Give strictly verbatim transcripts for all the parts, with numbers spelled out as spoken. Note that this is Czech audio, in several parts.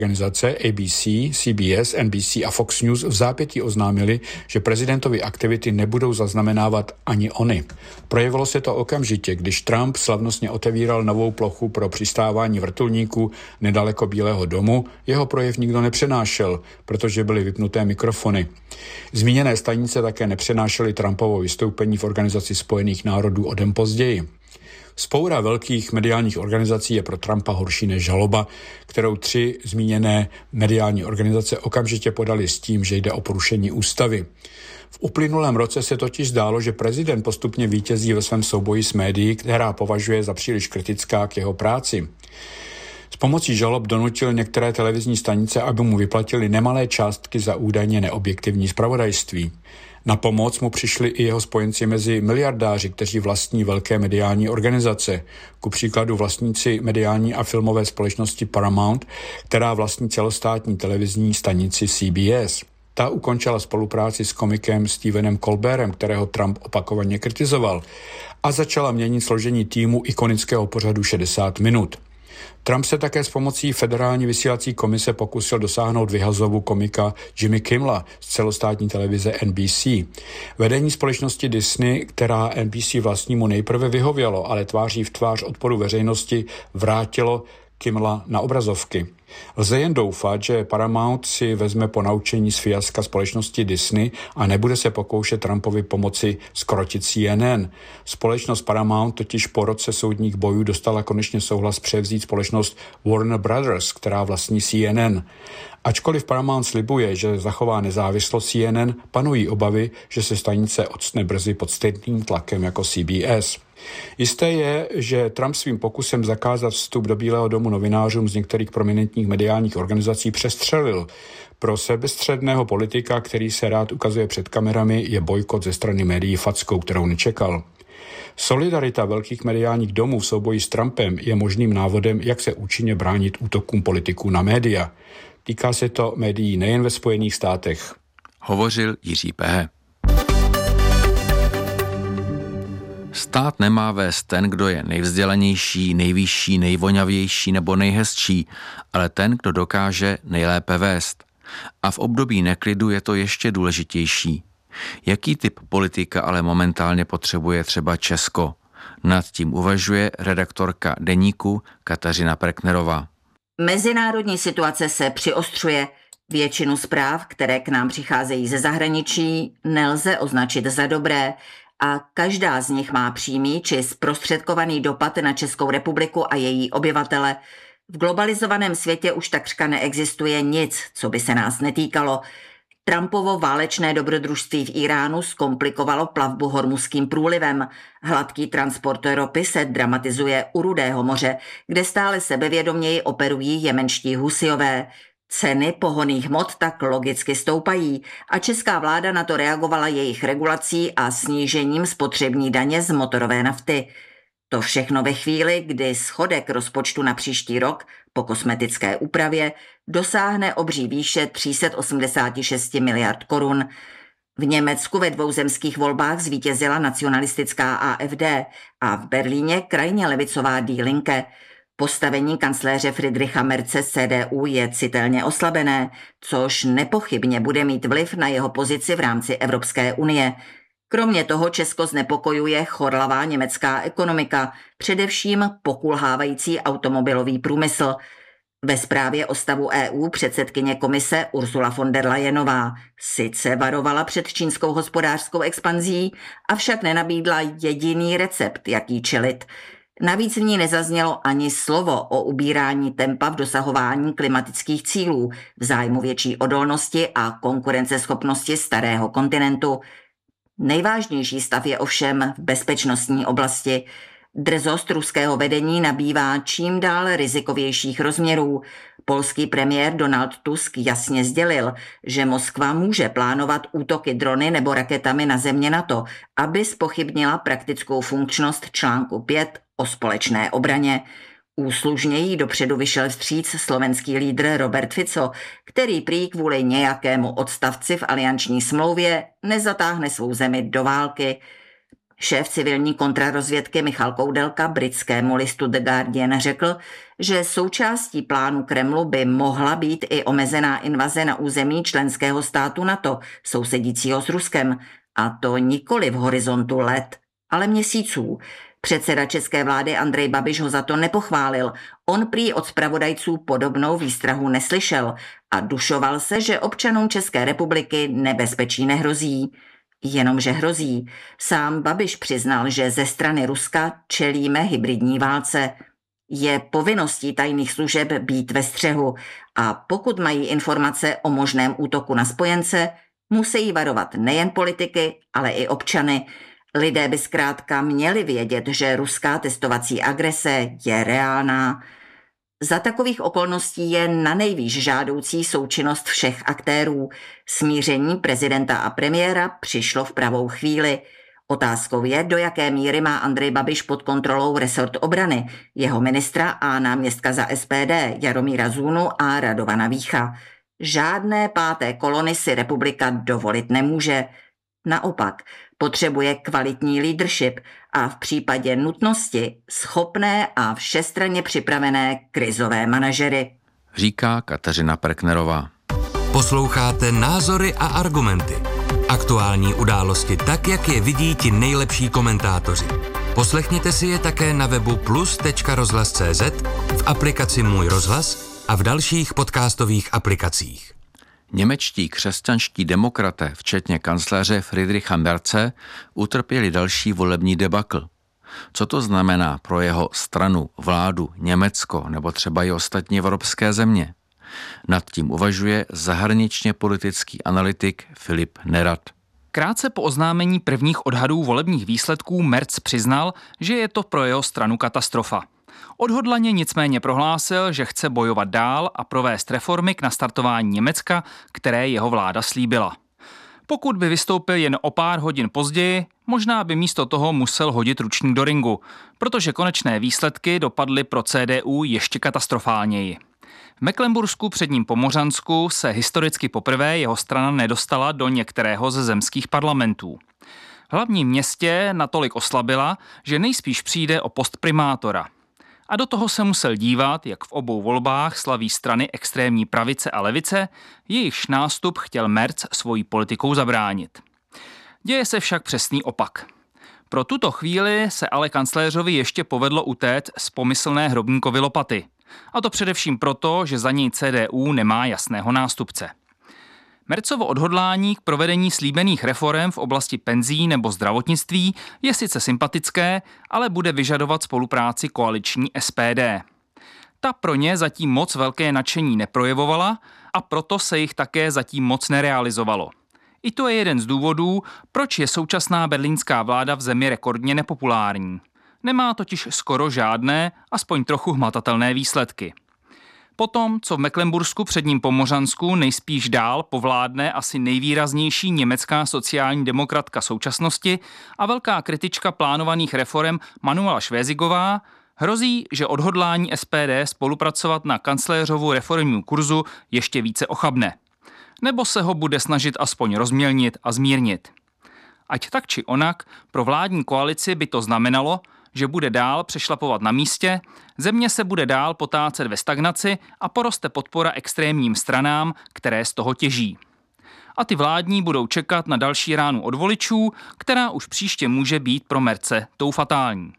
Organizace A B C, C B S, N B C a Fox News v zápětí oznámili, že prezidentovy aktivity nebudou zaznamenávat ani oni. Projevilo se to okamžitě, když Trump slavnostně otevíral novou plochu pro přistávání vrtulníků nedaleko Bílého domu. Jeho projev nikdo nepřenášel, protože byly vypnuté mikrofony. Zmíněné stanice také nepřenášely Trumpovo vystoupení v Organizaci spojených národů o den později. Vzpoura velkých mediálních organizací je pro Trumpa horší než žaloba, kterou tři zmíněné mediální organizace okamžitě podali s tím, že jde o porušení ústavy. V uplynulém roce se totiž zdálo, že prezident postupně vítězí ve svém souboji s médií, která považuje za příliš kritická k jeho práci. S pomocí žalob donutil některé televizní stanice, aby mu vyplatili nemalé částky za údajně neobjektivní zpravodajství. Na pomoc mu přišli i jeho spojenci mezi miliardáři, kteří vlastní velké mediální organizace. Ku příkladu vlastníci mediální a filmové společnosti Paramount, která vlastní celostátní televizní stanici C B S. Ta ukončila spolupráci s komikem Stephenem Colbertem, kterého Trump opakovaně kritizoval, a začala měnit složení týmu ikonického pořadu šedesát minut. Trump se také s pomocí federální vysílací komise pokusil dosáhnout vyhazovu komika Jimmy Kimmela z celostátní televize N B C. Vedení společnosti Disney, která N B C vlastnímu nejprve vyhovělo, ale tváří v tvář odporu veřejnosti vrátilo Kimmela na obrazovky. Lze jen doufat, že Paramount si vezme ponaučení z fiaska společnosti Disney a nebude se pokoušet Trumpovi pomoci zkrotit C N N. Společnost Paramount totiž po roce soudních bojů dostala konečně souhlas převzít společnost Warner Brothers, která vlastní C N N. Ačkoliv Paramount slibuje, že zachová nezávislost C N N, panují obavy, že se stanice octne brzy pod stejným tlakem jako C B S. Jisté je, že Trump svým pokusem zakázat vstup do Bílého domu novinářům z některých prominentních mediálních organizací přestřelil. Pro sebestředného politika, který se rád ukazuje před kamerami, je bojkot ze strany médií fackou, kterou nečekal. Solidarita velkých mediálních domů v souboji s Trumpem je možným návodem, jak se účinně bránit útokům politiků na média. Týká se to médií nejen ve Spojených státech. Hovořil Jiří P. Stát nemá vést ten, kdo je nejvzdělanější, nejvyšší, nejvoňavější nebo nejhezčí, ale ten, kdo dokáže nejlépe vést. A v období neklidu je to ještě důležitější. Jaký typ politika ale momentálně potřebuje třeba Česko? Nad tím uvažuje redaktorka Deníku Kateřina Perknerová. Mezinárodní situace se přiostřuje. Většinu zpráv, které k nám přicházejí ze zahraničí, nelze označit za dobré a každá z nich má přímý či zprostředkovaný dopad na Českou republiku a její obyvatele. V globalizovaném světě už takřka neexistuje nic, co by se nás netýkalo. Trumpovo válečné dobrodružství v Iránu zkomplikovalo plavbu Hormuzským průlivem. Hladký transport ropy se dramatizuje u Rudého moře, kde stále sebevědoměji operují jemenští Husijové. Ceny pohonných hmot tak logicky stoupají a česká vláda na to reagovala jejich regulací a snížením spotřební daně z motorové nafty. To všechno ve chvíli, kdy schodek rozpočtu na příští rok po kosmetické úpravě dosáhne obří výše tři sta osmdesát šest miliard korun. V Německu ve dvou zemských volbách zvítězila nacionalistická A F D a v Berlíně krajně levicová Die Linke. Postavení kancléře Friedricha Merze z C D U je citelně oslabené, což nepochybně bude mít vliv na jeho pozici v rámci Evropské unie. Kromě toho Česko znepokojuje chorlavá německá ekonomika, především pokulhávající automobilový průmysl. Ve zprávě o stavu E U předsedkyně komise Ursula von der Leyenová sice varovala před čínskou hospodářskou expanzí, avšak nenabídla jediný recept, jak jí čelit. Navíc v ní nezaznělo ani slovo o ubírání tempa v dosahování klimatických cílů v zájmu větší odolnosti a konkurenceschopnosti starého kontinentu. Nejvážnější stav je ovšem v bezpečnostní oblasti. Drzost ruského vedení nabývá čím dál rizikovějších rozměrů. Polský premiér Donald Tusk jasně sdělil, že Moskva může plánovat útoky drony nebo raketami na země NATO, aby zpochybnila praktickou funkčnost článku pět o společné obraně. Úslužněji dopředu vyšel vstříc slovenský lídr Robert Fico, který prý kvůli nějakému odstavci v alianční smlouvě nezatáhne svou zemi do války. Šéf civilní kontrarozvědky Michal Koudelka britskému listu The Guardian řekl, že součástí plánu Kremlu by mohla být i omezená invaze na území členského státu NATO, sousedícího s Ruskem, a to nikoli v horizontu let, ale měsíců. Předseda české vlády Andrej Babiš ho za to nepochválil. On prý od zpravodajců podobnou výstrahu neslyšel a dušoval se, že občanům České republiky nebezpečí nehrozí. Jenomže hrozí. Sám Babiš přiznal, že ze strany Ruska čelíme hybridní válce. Je povinností tajných služeb být ve střehu a pokud mají informace o možném útoku na spojence, musí varovat nejen politiky, ale i občany. Lidé by zkrátka měli vědět, že ruská testovací agrese je reálná. Za takových okolností je nanejvýš žádoucí součinnost všech aktérů. Smíření prezidenta a premiéra přišlo v pravou chvíli. Otázkou je, do jaké míry má Andrej Babiš pod kontrolou resort obrany, jeho ministra a náměstka za S P D Jaromíra Zůnu a Radovana Vícha. Žádné páté kolony si republika dovolit nemůže. Naopak, potřebuje kvalitní leadership a v případě nutnosti schopné a všestranně připravené krizové manažery. Říká Kateřina Perknerová. Posloucháte Názory a argumenty. Aktuální události tak, jak je vidí ti nejlepší komentátoři. Poslechněte si je také na webu plus tečka rozhlas tečka cé zet, v aplikaci Můj rozhlas a v dalších podcastových aplikacích. Němečtí křesťanští demokraté, včetně kancléře Friedricha Merze, utrpěli další volební debakl. Co to znamená pro jeho stranu, vládu, Německo nebo třeba i ostatní evropské země? Nad tím uvažuje zahraničně politický analytik Filip Nerad. Krátce po oznámení prvních odhadů volebních výsledků Merz přiznal, že je to pro jeho stranu katastrofa. Odhodlaně nicméně prohlásil, že chce bojovat dál a provést reformy k nastartování Německa, které jeho vláda slíbila. Pokud by vystoupil jen o pár hodin později, možná by místo toho musel hodit ručník do ringu, protože konečné výsledky dopadly pro C D U ještě katastrofálněji. V Mecklenbursku předním Pomořansku se historicky poprvé jeho strana nedostala do některého ze zemských parlamentů. V hlavním městě natolik oslabila, že nejspíš přijde o post primátora. A do toho se musel dívat, jak v obou volbách slaví strany extrémní pravice a levice, jejichž nástup chtěl Merz svojí politikou zabránit. Děje se však přesný opak. Pro tuto chvíli se ale kancléřovi ještě povedlo utéct z pomyslné hrobníkovy lopaty. A to především proto, že za něj C D U nemá jasného nástupce. Merzovo odhodlání k provedení slíbených reforem v oblasti penzí nebo zdravotnictví je sice sympatické, ale bude vyžadovat spolupráci koaliční S P D. Ta pro ně zatím moc velké nadšení neprojevovala a proto se jich také zatím moc nerealizovalo. I to je jeden z důvodů, proč je současná berlínská vláda v zemi rekordně nepopulární. Nemá totiž skoro žádné, aspoň trochu hmatatelné výsledky. Potom, co v Mecklenbursku předním Pomořansku nejspíš dál povládne asi nejvýraznější německá sociální demokratka současnosti a velká kritička plánovaných reforem Manuela Švézigová, hrozí, že odhodlání S P D spolupracovat na kancléřovu reformním kurzu ještě více ochabne. Nebo se ho bude snažit aspoň rozmělnit a zmírnit. Ať tak či onak, pro vládní koalici by to znamenalo, že bude dál přešlapovat na místě, země se bude dál potácet ve stagnaci a poroste podpora extrémním stranám, které z toho těží. A ty vládní budou čekat na další ránu od voličů, která už příště může být pro Merze tou fatální.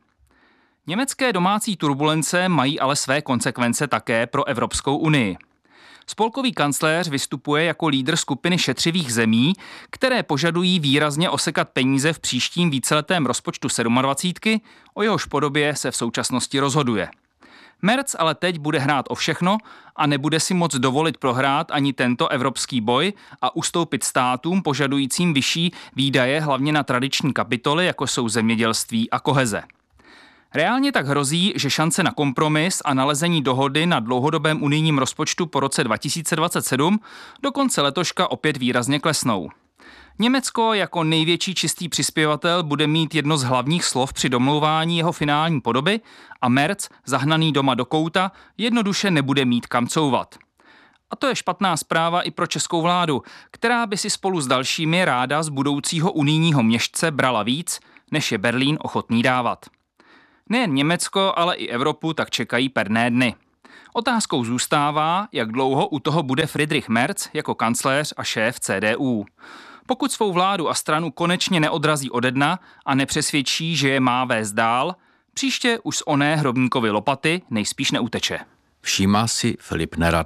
Německé domácí turbulence mají ale své konsekvence také pro Evropskou unii. Spolkový kancléř vystupuje jako lídr skupiny šetřivých zemí, které požadují výrazně osekat peníze v příštím víceletém rozpočtu sedmadvacítky, o jehož podobě se v současnosti rozhoduje. Merz ale teď bude hrát o všechno a nebude si moc dovolit prohrát ani tento evropský boj a ustoupit státům požadujícím vyšší výdaje hlavně na tradiční kapitoly, jako jsou zemědělství a koheze. Reálně tak hrozí, že šance na kompromis a nalezení dohody na dlouhodobém unijním rozpočtu po roce dva tisíce dvacet sedm do konce letoška opět výrazně klesnou. Německo jako největší čistý přispěvatel bude mít jedno z hlavních slov při domlouvání jeho finální podoby a Merz, zahnaný doma do kouta, jednoduše nebude mít kam couvat. A to je špatná zpráva i pro českou vládu, která by si spolu s dalšími ráda z budoucího unijního měšce brala víc, než je Berlín ochotný dávat. Nejen Německo, ale i Evropu tak čekají perné dny. Otázkou zůstává, jak dlouho u toho bude Friedrich Merz jako kancléř a šéf C D U. Pokud svou vládu a stranu konečně neodrazí ode dna a nepřesvědčí, že je má vést dál, příště už z oné hrobníkovy lopaty nejspíš neuteče. Všímá si Filip Nerad.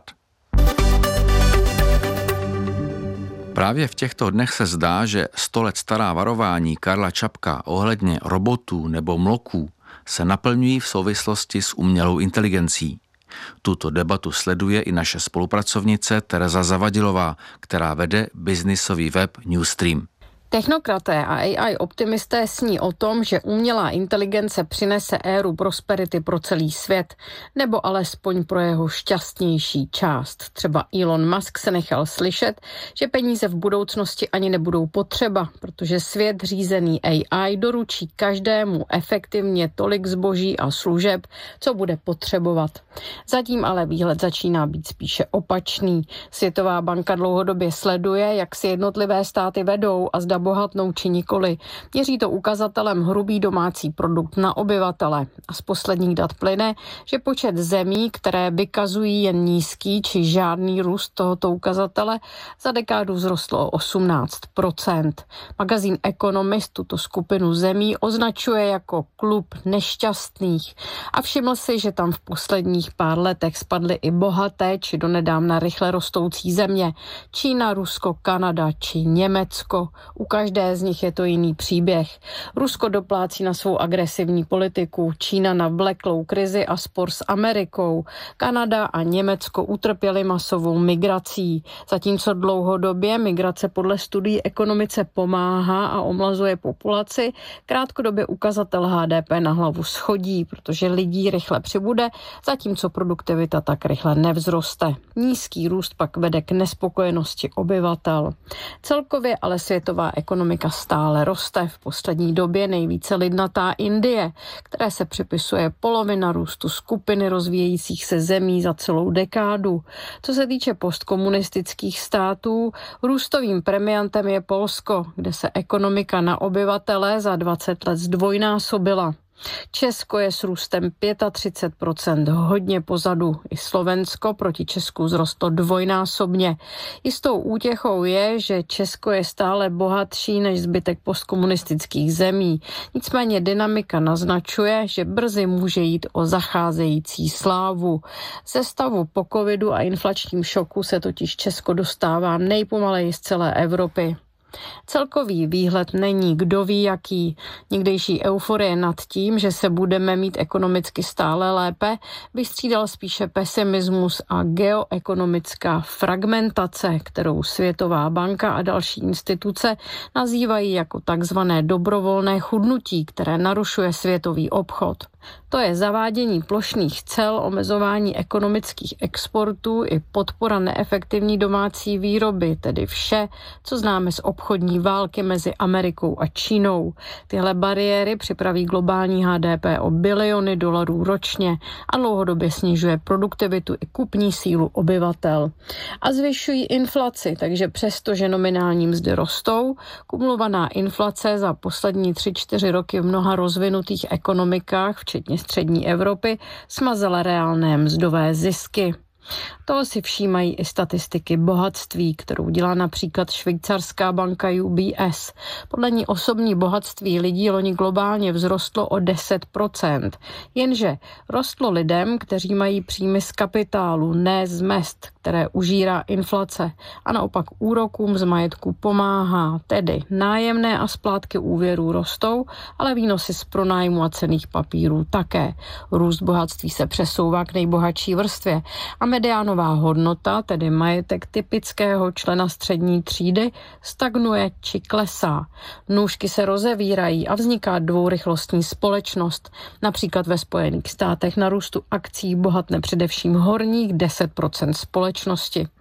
Právě v těchto dnech se zdá, že sto let stará varování Karla Čapka ohledně robotů nebo mloků se naplňují v souvislosti s umělou inteligencí. Tuto debatu sleduje i naše spolupracovnice Tereza Zavadilová, která vede biznisový web Newstream. Technokraté a A I optimisté sní o tom, že umělá inteligence přinese éru prosperity pro celý svět, nebo alespoň pro jeho šťastnější část. Třeba Elon Musk se nechal slyšet, že peníze v budoucnosti ani nebudou potřeba, protože svět řízený A I doručí každému efektivně tolik zboží a služeb, co bude potřebovat. Zatím ale výhled začíná být spíše opačný. Světová banka dlouhodobě sleduje, jak si jednotlivé státy vedou a zda bohatnou či nikoli. Měří to ukazatelem hrubý domácí produkt na obyvatele. A z posledních dat plyne, že počet zemí, které vykazují jen nízký či žádný růst tohoto ukazatele, za dekádu vzrostlo o osmnáct procent. Magazín Economist tuto skupinu zemí označuje jako klub nešťastných a všiml si, že tam v posledních pár letech spadly i bohaté či donedávna rychle rostoucí země. Čína, Rusko, Kanada či Německo. U každé z nich je to jiný příběh. Rusko doplácí na svou agresivní politiku, Čína na vleklou krizi a spor s Amerikou. Kanada a Německo utrpěly masovou migrací. Zatímco dlouhodobě migrace podle studií ekonomice pomáhá a omlazuje populaci, krátkodobě ukazatel H D P na hlavu schodí, protože lidí rychle přibude, zatímco produktivita tak rychle nevzroste. Nízký růst pak vede k nespokojenosti obyvatel. Celkově ale světová ekonomika stále roste. V poslední době nejvíce lidnatá Indie, které se připisuje polovina růstu skupiny rozvíjejících se zemí za celou dekádu. Co se týče postkomunistických států, růstovým premiantem je Polsko, kde se ekonomika na obyvatele za dvacet let zdvojnásobila. Česko je s růstem třicet pět procent hodně pozadu. I Slovensko proti Česku vzrostlo dvojnásobně. Jistou útěchou je, že Česko je stále bohatší než zbytek postkomunistických zemí. Nicméně dynamika naznačuje, že brzy může jít o zacházející slávu. Ze stavu po covidu a inflačním šoku se totiž Česko dostává nejpomaleji z celé Evropy. Celkový výhled není kdo ví jaký. Někdejší euforie nad tím, že se budeme mít ekonomicky stále lépe, vystřídal spíše pesimismus a geoekonomická fragmentace, kterou Světová banka a další instituce nazývají jako takzvané dobrovolné chudnutí, které narušuje světový obchod. To je zavádění plošných cel, omezování ekonomických exportů i podpora neefektivní domácí výroby, tedy vše, co známe z obchodní války mezi Amerikou a Čínou. Tyhle bariéry připraví globální H D P o biliony dolarů ročně a dlouhodobě snižuje produktivitu i kupní sílu obyvatel. A zvyšují inflaci, takže přestože nominální mzdy rostou, kumulovaná inflace za poslední tři čtyři roky v mnoha rozvinutých ekonomikách, včetně střední Evropy, smazala reálné mzdové zisky. Toho si všímají i statistiky bohatství, kterou dělá například švýcarská banka U B S. Podle ní osobní bohatství lidí loni globálně vzrostlo o deset procent. Jenže rostlo lidem, kteří mají příjmy z kapitálu, ne z mezd, které užírá inflace. A naopak úrokům z majetku pomáhá. Tedy nájemné a splátky úvěrů rostou, ale výnosy z pronájmu a cenných papírů také. Růst bohatství se přesouvá k nejbohatší vrstvě a mediánová hodnota, tedy majetek typického člena střední třídy, stagnuje či klesá. Nůžky se rozevírají a vzniká dvourychlostní společnost. Například ve Spojených státech na růstu akcí bohatne především horních deset procent společnosti.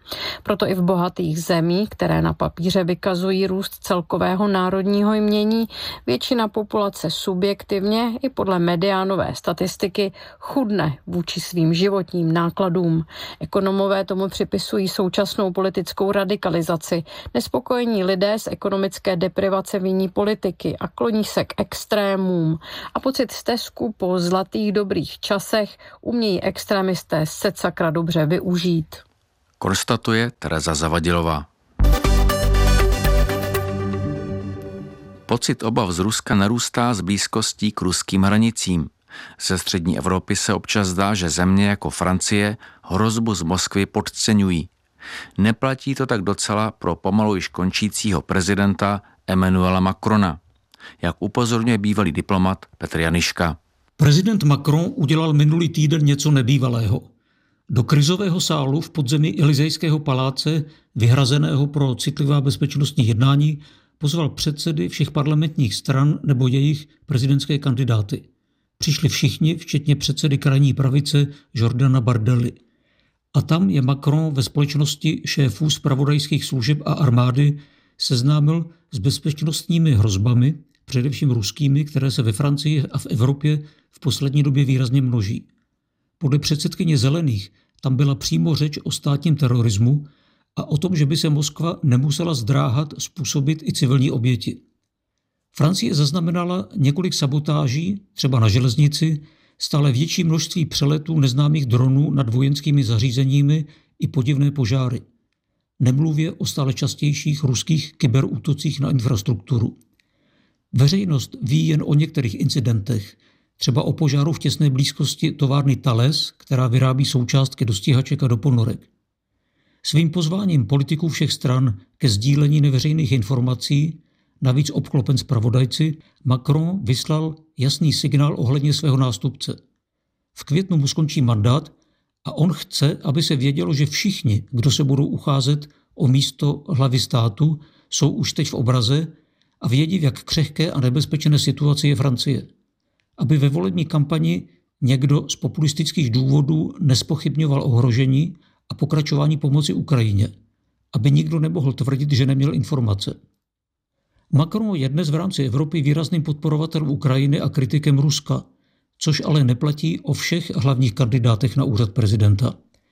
Proto i v bohatých zemích, které na papíře vykazují růst celkového národního jmění, většina populace subjektivně i podle mediánové statistiky chudne vůči svým životním nákladům. Ekonomové tomu připisují současnou politickou radikalizaci. Nespokojení lidé z ekonomické deprivace viní politiky a kloní se k extrémům. A pocit stesku po zlatých dobrých časech umějí extrémisté set sakra dobře využít. Konstatuje Tereza Zavadilová. Pocit obav z Ruska narůstá s blízkostí k ruským hranicím. Ze střední Evropy se občas zdá, že země jako Francie hrozbu z Moskvy podceňují. Neplatí to tak docela pro pomalu již končícího prezidenta Emmanuela Macrona, jak upozorňuje bývalý diplomat Petr Janiška. Prezident Macron udělal minulý týden něco nebývalého. Do krizového sálu v podzemí Elysejského paláce, vyhrazeného pro citlivá bezpečnostní jednání, pozval předsedy všech parlamentních stran nebo jejich prezidentské kandidáty. Přišli všichni, včetně předsedy krajní pravice Jordana Bardelli. A tam je Macron ve společnosti šéfů zpravodajských služeb a armády seznámil s bezpečnostními hrozbami, především ruskými, které se ve Francii a v Evropě v poslední době výrazně množí. Podle předsedkyně Zelených tam byla přímo řeč o státním terorismu a o tom, že by se Moskva nemusela zdráhat způsobit i civilní oběti. Francie zaznamenala několik sabotáží, třeba na železnici, stále větší množství přeletů neznámých dronů nad vojenskými zařízeními i podivné požáry. Nemluvě o stále častějších ruských kyberútocích na infrastrukturu. Veřejnost ví jen o některých incidentech, třeba o požáru v těsné blízkosti továrny Thales, která vyrábí součástky do stíhaček a do ponorek. Svým pozváním politiků všech stran ke sdílení neveřejných informací, navíc obklopen zpravodajci, Macron vyslal jasný signál ohledně svého nástupce. V květnu mu skončí mandát a on chce, aby se vědělo, že všichni, kdo se budou ucházet o místo hlavy státu, jsou už teď v obraze a vědí, v jak křehké a nebezpečné situaci je Francie. Aby ve volební kampani někdo z populistických důvodů nespochybňoval ohrožení a pokračování pomoci Ukrajině. Aby nikdo nemohl tvrdit, že neměl informace. Macron je dnes v rámci Evropy výrazným podporovatelem Ukrajiny a kritikem Ruska, což ale neplatí o všech hlavních kandidátech na úřad prezidenta.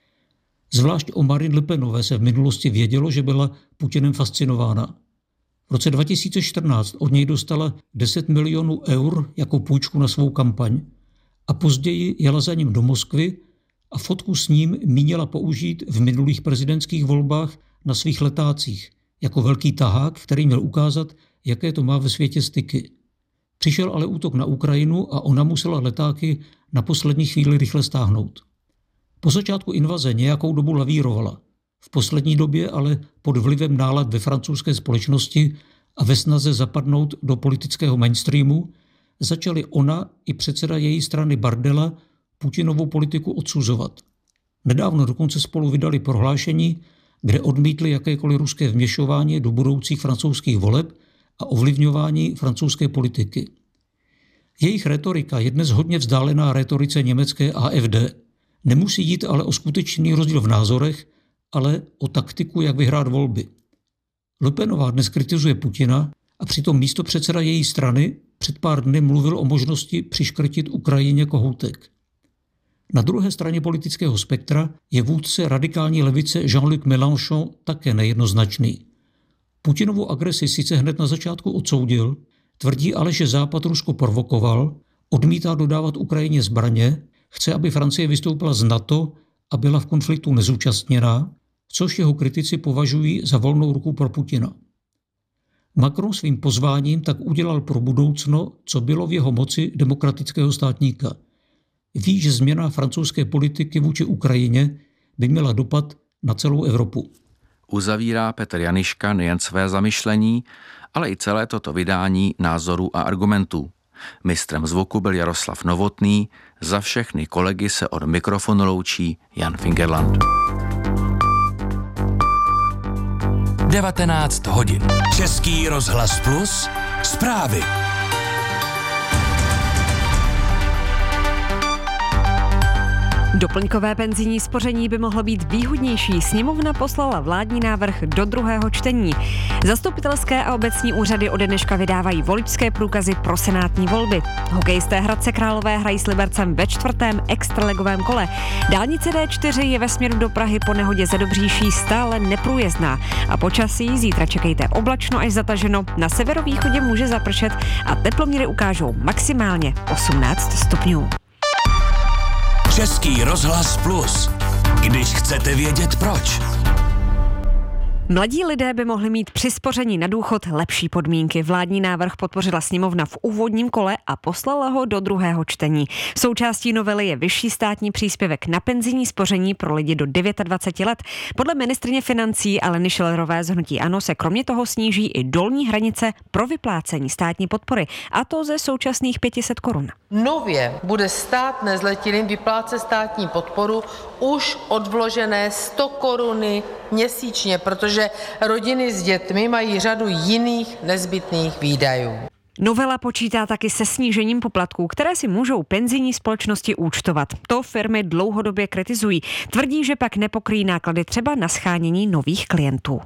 Zvlášť o Marine Le Penové se v minulosti vědělo, že byla Putinem fascinována. V roce dva tisíce čtrnáct od něj dostala deset milionů eur jako půjčku na svou kampaň a později jela za ním do Moskvy a fotku s ním mínila použít v minulých prezidentských volbách na svých letácích jako velký tahák, který měl ukázat, jaké to má ve světě styky. Přišel ale útok na Ukrajinu a ona musela letáky na poslední chvíli rychle stáhnout. Po začátku invaze nějakou dobu lavírovala. V poslední době ale pod vlivem nálad ve francouzské společnosti a ve snaze zapadnout do politického mainstreamu začali ona i předseda její strany Bardella Putinovou politiku odsuzovat. Nedávno dokonce spolu vydali prohlášení, kde odmítli jakékoliv ruské vměšování do budoucích francouzských voleb a ovlivňování francouzské politiky. Jejich retorika je dnes hodně vzdálená retorice německé A F D. Nemusí jít ale o skutečný rozdíl v názorech, ale o taktiku, jak vyhrát volby. Le Penová dnes kritizuje Putina a přitom místopředseda její strany před pár dny mluvil o možnosti přiškrtit Ukrajině kohoutek. Na druhé straně politického spektra je vůdce radikální levice Jean-Luc Mélenchon také nejednoznačný. Putinovu agresi sice hned na začátku odsoudil, tvrdí ale, že Západ Rusko provokoval, odmítá dodávat Ukrajině zbraně, chce, aby Francie vystoupila z NATO a byla v konfliktu nezúčastněná, což jeho kritici považují za volnou ruku pro Putina. Macron svým pozváním tak udělal pro budoucno, co bylo v jeho moci demokratického státníka. Ví, že změna francouzské politiky vůči Ukrajině by měla dopad na celou Evropu. Uzavírá Petr Janiška nejen své zamyšlení, ale i celé toto vydání názorů a argumentů. Mistrem zvuku byl Jaroslav Novotný, za všechny kolegy se od mikrofonu loučí Jan Fingerland. devatenáct hodin. Český rozhlas Plus. Zprávy. Doplňkové penzijní spoření by mohlo být výhodnější. Sněmovna poslala vládní návrh do druhého čtení. Zastupitelské a obecní úřady ode dneška vydávají voličské průkazy pro senátní volby. Hokejisté Hradce Králové hrají s Libercem ve čtvrtém extraligovém kole. Dálnice D čtyři je ve směru do Prahy po nehodě za Dobříší stále neprůjezdná. A počasí zítra čekejte oblačno až zataženo. Na severovýchodě může zapršet a teploměry ukážou maximálně osmnáct stupňů. Český rozhlas Plus. Když chcete vědět proč. Mladí lidé by mohli mít při spoření na důchod lepší podmínky. Vládní návrh podpořila sněmovna v úvodním kole a poslala ho do druhého čtení. Součástí novely je vyšší státní příspěvek na penzijní spoření pro lidi do dvacet devět let. Podle ministryně financí Aleny Schillerové z hnutí ANO se kromě toho sníží i dolní hranice pro vyplácení státní podpory, a to ze současných pět set korun. Nově bude stát nezletilým vyplácet státní podporu už od vložené sto koruny měsíčně, protože rodiny s dětmi mají řadu jiných nezbytných výdajů. Novela počítá taky se snížením poplatků, které si můžou penzijní společnosti účtovat. To firmy dlouhodobě kritizují. Tvrdí, že pak nepokryjí náklady třeba na shánění nových klientů.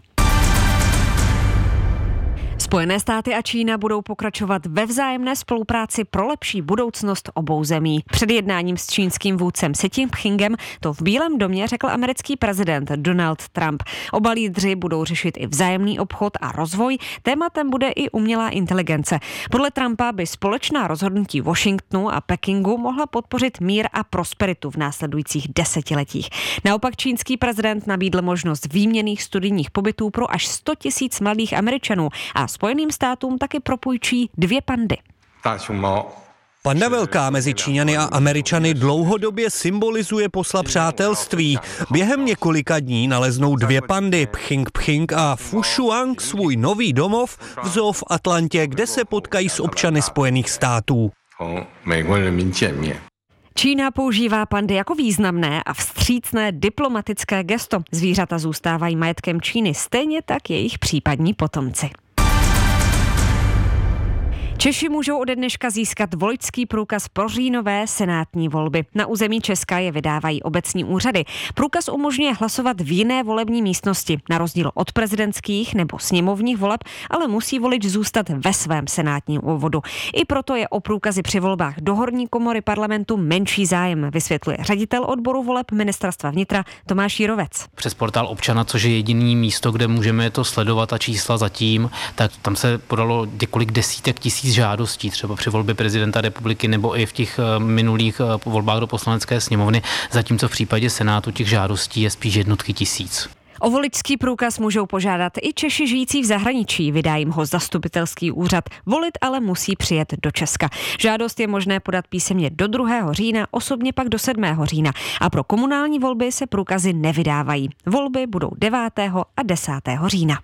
Spojené státy a Čína budou pokračovat ve vzájemné spolupráci pro lepší budoucnost obou zemí. Před jednáním s čínským vůdcem Xi Jinpingem to v Bílém domě řekl americký prezident Donald Trump. Oba lídři budou řešit i vzájemný obchod a rozvoj. Tématem bude i umělá inteligence. Podle Trumpa by společná rozhodnutí Washingtonu a Pekingu mohla podpořit mír a prosperitu v následujících desetiletích. Naopak čínský prezident nabídl možnost výměnných studijních pobytů pro až sto tisíc mladých Američanů a Spojeným státům taky propůjčí dvě pandy. Panda velká mezi Číňany a Američany dlouhodobě symbolizuje posla přátelství. Během několika dní naleznou dvě pandy, Pching Pching a Fushuang, svůj nový domov v zoo v Atlantě, kde se potkají s občany Spojených států. Čína používá pandy jako významné a vstřícné diplomatické gesto. Zvířata zůstávají majetkem Číny, stejně tak jejich případní potomci. Češi můžou ode dneška získat voličský průkaz pro říjnové senátní volby. Na území Česka je vydávají obecní úřady. Průkaz umožňuje hlasovat v jiné volební místnosti, na rozdíl od prezidentských nebo sněmovních voleb, ale musí volič zůstat ve svém senátním obvodu. I proto je o průkazy při volbách do horní komory parlamentu menší zájem, vysvětluje ředitel odboru voleb Ministerstva vnitra Tomáš Jirovec. Přes portál občana, což je jediný místo, kde můžeme to sledovat a čísla zatím, tak tam se podalo několik desítek tisíc žádostí, třeba při volbě prezidenta republiky nebo i v těch minulých volbách do poslanecké sněmovny, zatímco v případě Senátu těch žádostí je spíš jednotky tisíc. O voličský průkaz můžou požádat i Češi žijící v zahraničí, vydá jim ho zastupitelský úřad. Volit ale musí přijet do Česka. Žádost je možné podat písemně do druhého října, osobně pak do sedmého října. A pro komunální volby se průkazy nevydávají. Volby budou devátého a desátého října.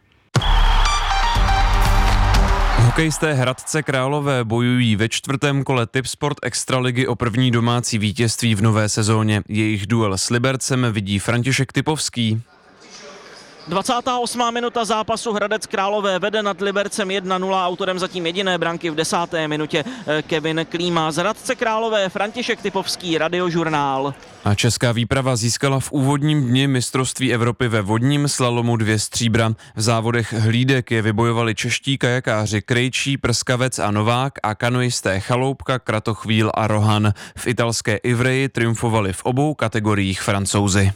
Hokejisté Hradce Králové bojují ve čtvrtém kole Tipsport Extraligy o první domácí vítězství v nové sezóně. Jejich duel s Libercem vidí František Typovský. dvacátá osmá minuta zápasu, Hradec Králové vede nad Libercem jedna nula, autorem zatím jediné branky v desáté minutě Kevin Klíma. Z Hradce Králové František Typovský, Radiožurnál. A česká výprava získala v úvodním dni mistrovství Evropy ve vodním slalomu dvě stříbra. V závodech hlídek je vybojovali čeští kajakáři Krejčí, Prskavec a Novák a kanoisté Chaloupka, Kratochvíl a Rohan. V italské Ivreji triumfovali v obou kategoriích Francouzi.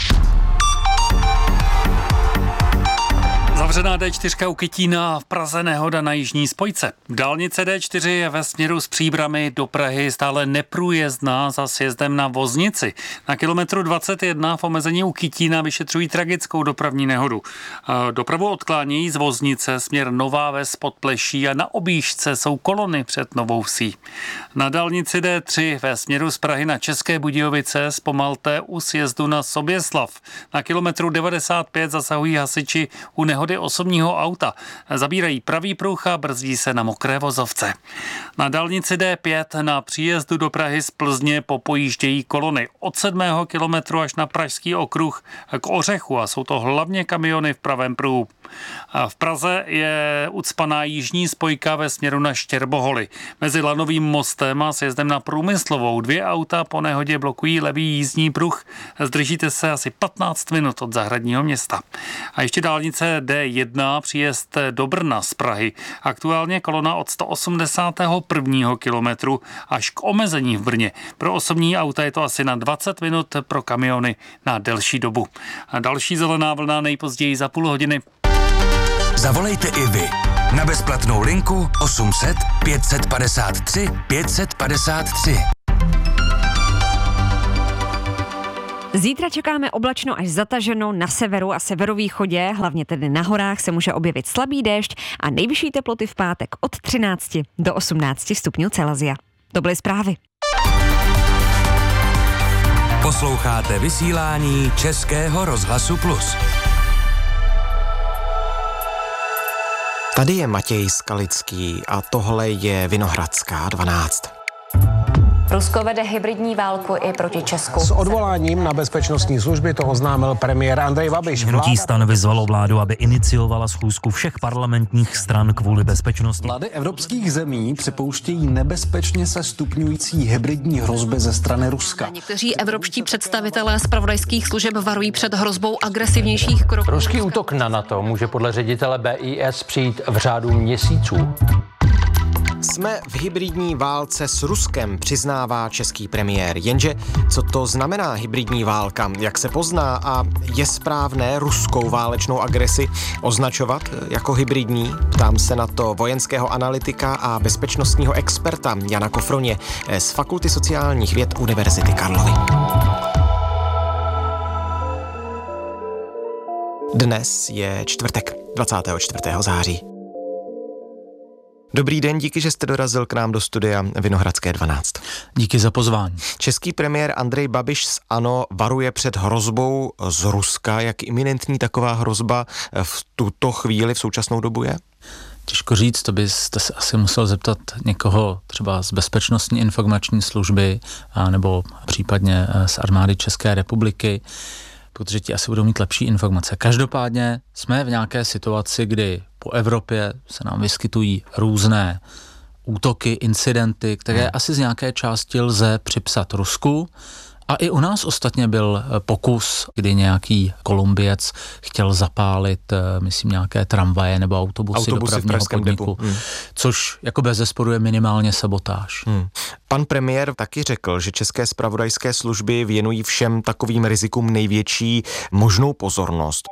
Zavřená D čtyři u Kytína, v Praze nehoda na jižní spojce. Dálnice D čtyři je ve směru z Příbrami do Prahy stále neprůjezdná za sjezdem na Voznici. Na kilometru dvacet jedna v omezení u Kytína vyšetřují tragickou dopravní nehodu. Dopravu odklání z Voznice směr Nová Ves pod Pleší a na objížďce jsou kolony před Novou Vsí. Na dálnici D tři ve směru z Prahy na České Budějovice zpomalte u sjezdu na Soběslav. Na kilometru devadesát pět zasahují hasiči u nehody osobního auta. Zabírají pravý pruh a brzdí se na mokré vozovce. Na dálnici D pět na příjezdu do Prahy z Plzně popojíždějí kolony od sedmého kilometru až na Pražský okruh k Ořechu a jsou to hlavně kamiony v pravém pruhu. A v Praze je ucpaná jižní spojka ve směru na Štěrboholy. Mezi Lanovým mostem a sjezdem na Průmyslovou dvě auta po nehodě blokují levý jízdní pruh. Zdržíte se asi patnáct minut od Zahradního města. A ještě dálnice D jedna, příjezd do Brna z Prahy. Aktuálně kolona od sto osmdesátého prvního kilometru až k omezení v Brně. Pro osobní auta je to asi na dvacet minut, pro kamiony na delší dobu. A další zelená vlna nejpozději za půl hodiny. Zavolejte i vy na bezplatnou linku osm set pět set padesát tři pět set padesát tři. Zítra čekáme oblačno až zataženo, na severu a severovýchodě, hlavně tedy na horách se může objevit slabý déšť a nejvyšší teploty v pátek od třinácti do osmnácti stupňů Celsia. To byly zprávy. Posloucháte vysílání Českého rozhlasu Plus. Tady je Matěj Skalický a tohle je Vinohradská dvanáct. Rusko vede hybridní válku i proti Česku. S odvoláním na bezpečnostní služby to oznámil premiér Andrej Babiš. Hnutí STAN vyzvalo vládu, aby iniciovala schůzku všech parlamentních stran kvůli bezpečnosti. Vlády evropských zemí připouštějí nebezpečně se stupňující hybridní hrozby ze strany Ruska. Někteří evropští představitelé zpravodajských služeb varují před hrozbou agresivnějších kroků. Ruský útok na NATO může podle ředitele B I S přijít v řádu měsíců. Jsme v hybridní válce s Ruskem, přiznává český premiér. Jenže co to znamená hybridní válka? Jak se pozná a je správné ruskou válečnou agresi označovat jako hybridní? Ptám se na to vojenského analytika a bezpečnostního experta Jana Kofroně z Fakulty sociálních věd Univerzity Karlovy. Dnes je čtvrtek, dvacátého čtvrtého září. Dobrý den, díky, že jste dorazil k nám do studia Vinohradské dvanáct. Díky za pozvání. Český premiér Andrej Babiš z ANO varuje před hrozbou z Ruska. Jak iminentní taková hrozba v tuto chvíli, v současnou dobu je? Těžko říct, to byste se asi musel zeptat někoho třeba z Bezpečnostní informační služby a nebo případně z armády České republiky, protože ti asi budou mít lepší informace. Každopádně jsme v nějaké situaci, kdy po Evropě se nám vyskytují různé útoky, incidenty, které hmm. asi z nějaké části lze připsat Rusku. A i u nás ostatně byl pokus, kdy nějaký Kolumbiec chtěl zapálit, myslím, nějaké tramvaje nebo autobusy, autobusy dopravního podniku, hmm. což jako bezesporu je minimálně sabotáž. Hmm. Pan premiér taky řekl, že české zpravodajské služby věnují všem takovým rizikům největší možnou pozornost.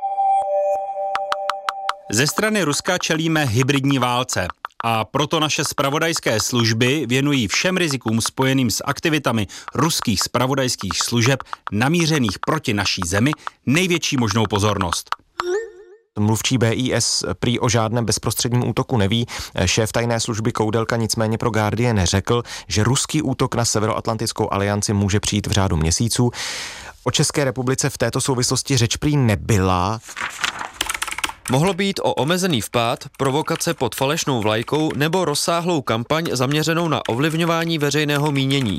Ze strany Ruska čelíme hybridní válce a proto naše zpravodajské služby věnují všem rizikům spojeným s aktivitami ruských zpravodajských služeb namířených proti naší zemi největší možnou pozornost. Mluvčí B I S prý o žádném bezprostředním útoku neví. Šéf tajné služby Koudelka nicméně pro Guardian neřekl, že ruský útok na Severoatlantickou alianci může přijít v řádu měsíců. O České republice v této souvislosti řeč prý nebyla. Mohlo být o omezený vpád, provokace pod falešnou vlajkou nebo rozsáhlou kampaň zaměřenou na ovlivňování veřejného mínění.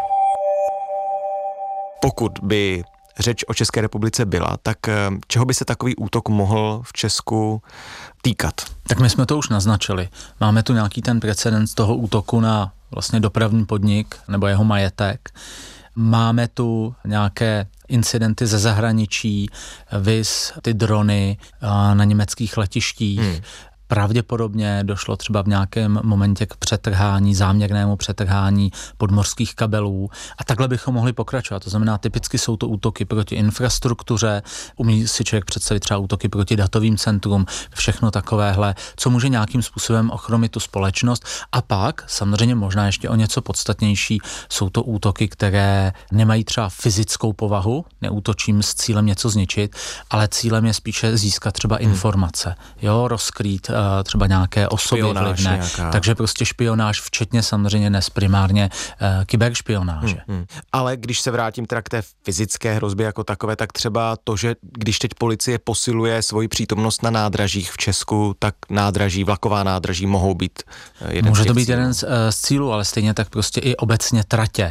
Pokud by řeč o České republice byla, tak čeho by se takový útok mohl v Česku týkat? Tak my jsme to už naznačili. Máme tu nějaký ten precedens toho útoku na vlastně dopravní podnik nebo jeho majetek. Máme tu nějaké incidenty ze zahraničí, viz ty drony na německých letištích. Hmm. Pravděpodobně došlo třeba v nějakém momentě k přetrhání, záměrnému přetrhání podmořských kabelů a takhle bychom mohli pokračovat. To znamená, typicky jsou to útoky proti infrastruktuře, umí si člověk představit třeba útoky proti datovým centrum, všechno takovéhle, co může nějakým způsobem ochromit tu společnost. A pak, samozřejmě možná ještě o něco podstatnější, jsou to útoky, které nemají třeba fyzickou povahu, neútočím s cílem něco zničit, ale cílem je spíše získat třeba hmm. informace, jo, rozkrýt třeba nějaké osoby vlivné. Takže prostě špionáž, včetně samozřejmě dnes primárně uh, kyberšpionáže. Hmm, hmm. Ale když se vrátím teda k té fyzické hrozbě jako takové, tak třeba to, že když teď policie posiluje svoji přítomnost na nádražích v Česku, tak nádraží, vlaková nádraží mohou být jeden Může z to být cílů. jeden z, z cílů, ale stejně tak prostě i obecně tratě.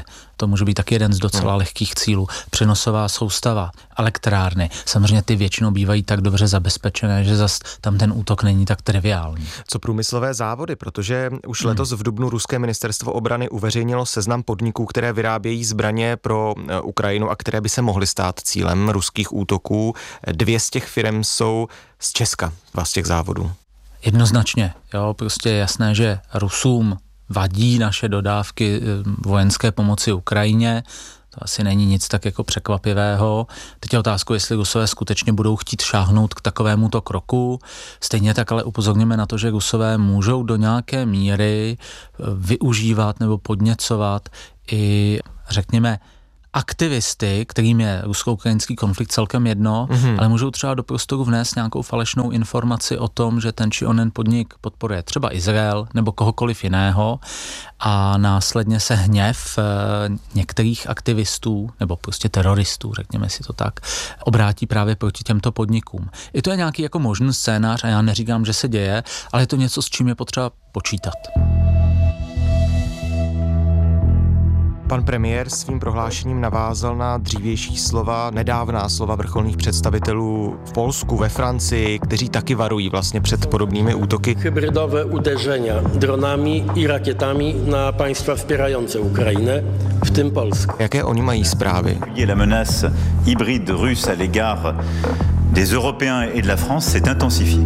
to může být taky jeden z docela lehkých cílů. Přenosová soustava, elektrárny, samozřejmě ty většinou bývají tak dobře zabezpečené, že zas tam ten útok není tak triviální. Co průmyslové závody, protože už letos v dubnu ruské ministerstvo obrany uveřejnilo seznam podniků, které vyrábějí zbraně pro Ukrajinu a které by se mohly stát cílem ruských útoků. Dvě z těch firm jsou z Česka, dva z těch závodů. Jednoznačně, jo, prostě je jasné, že Rusům vadí naše dodávky vojenské pomoci Ukrajině. To asi není nic tak jako překvapivého. Teď je otázka, jestli Rusové skutečně budou chtít šáhnout k takovémuto kroku. Stejně tak ale upozorněme na to, že Rusové můžou do nějaké míry využívat nebo podněcovat i, řekněme, aktivisty, kterým je rusko-ukrajinský konflikt celkem jedno, mm-hmm. ale můžou třeba do prostoru vnést nějakou falešnou informaci o tom, že ten či onen podnik podporuje třeba Izrael nebo kohokoliv jiného a následně se hněv e, některých aktivistů nebo prostě teroristů, řekněme si to tak, obrátí právě proti těmto podnikům. I to je nějaký jako možný scénář a já neříkám, že se děje, ale je to něco, s čím je potřeba počítat. Pan premiér svým prohlášením navázal na dřívější slova, nedávná slova vrcholných představitelů v Polsku, ve Francii, kteří taky varují vlastně před podobnými útoky. Hybridové uderzenia dronami i rakietami na państwa wspierające Ukrainę, v tym Polsku. Jaké oni mají zprávy? La menace hybride russe à l'égard des Européens et de la France s'est intensifiée.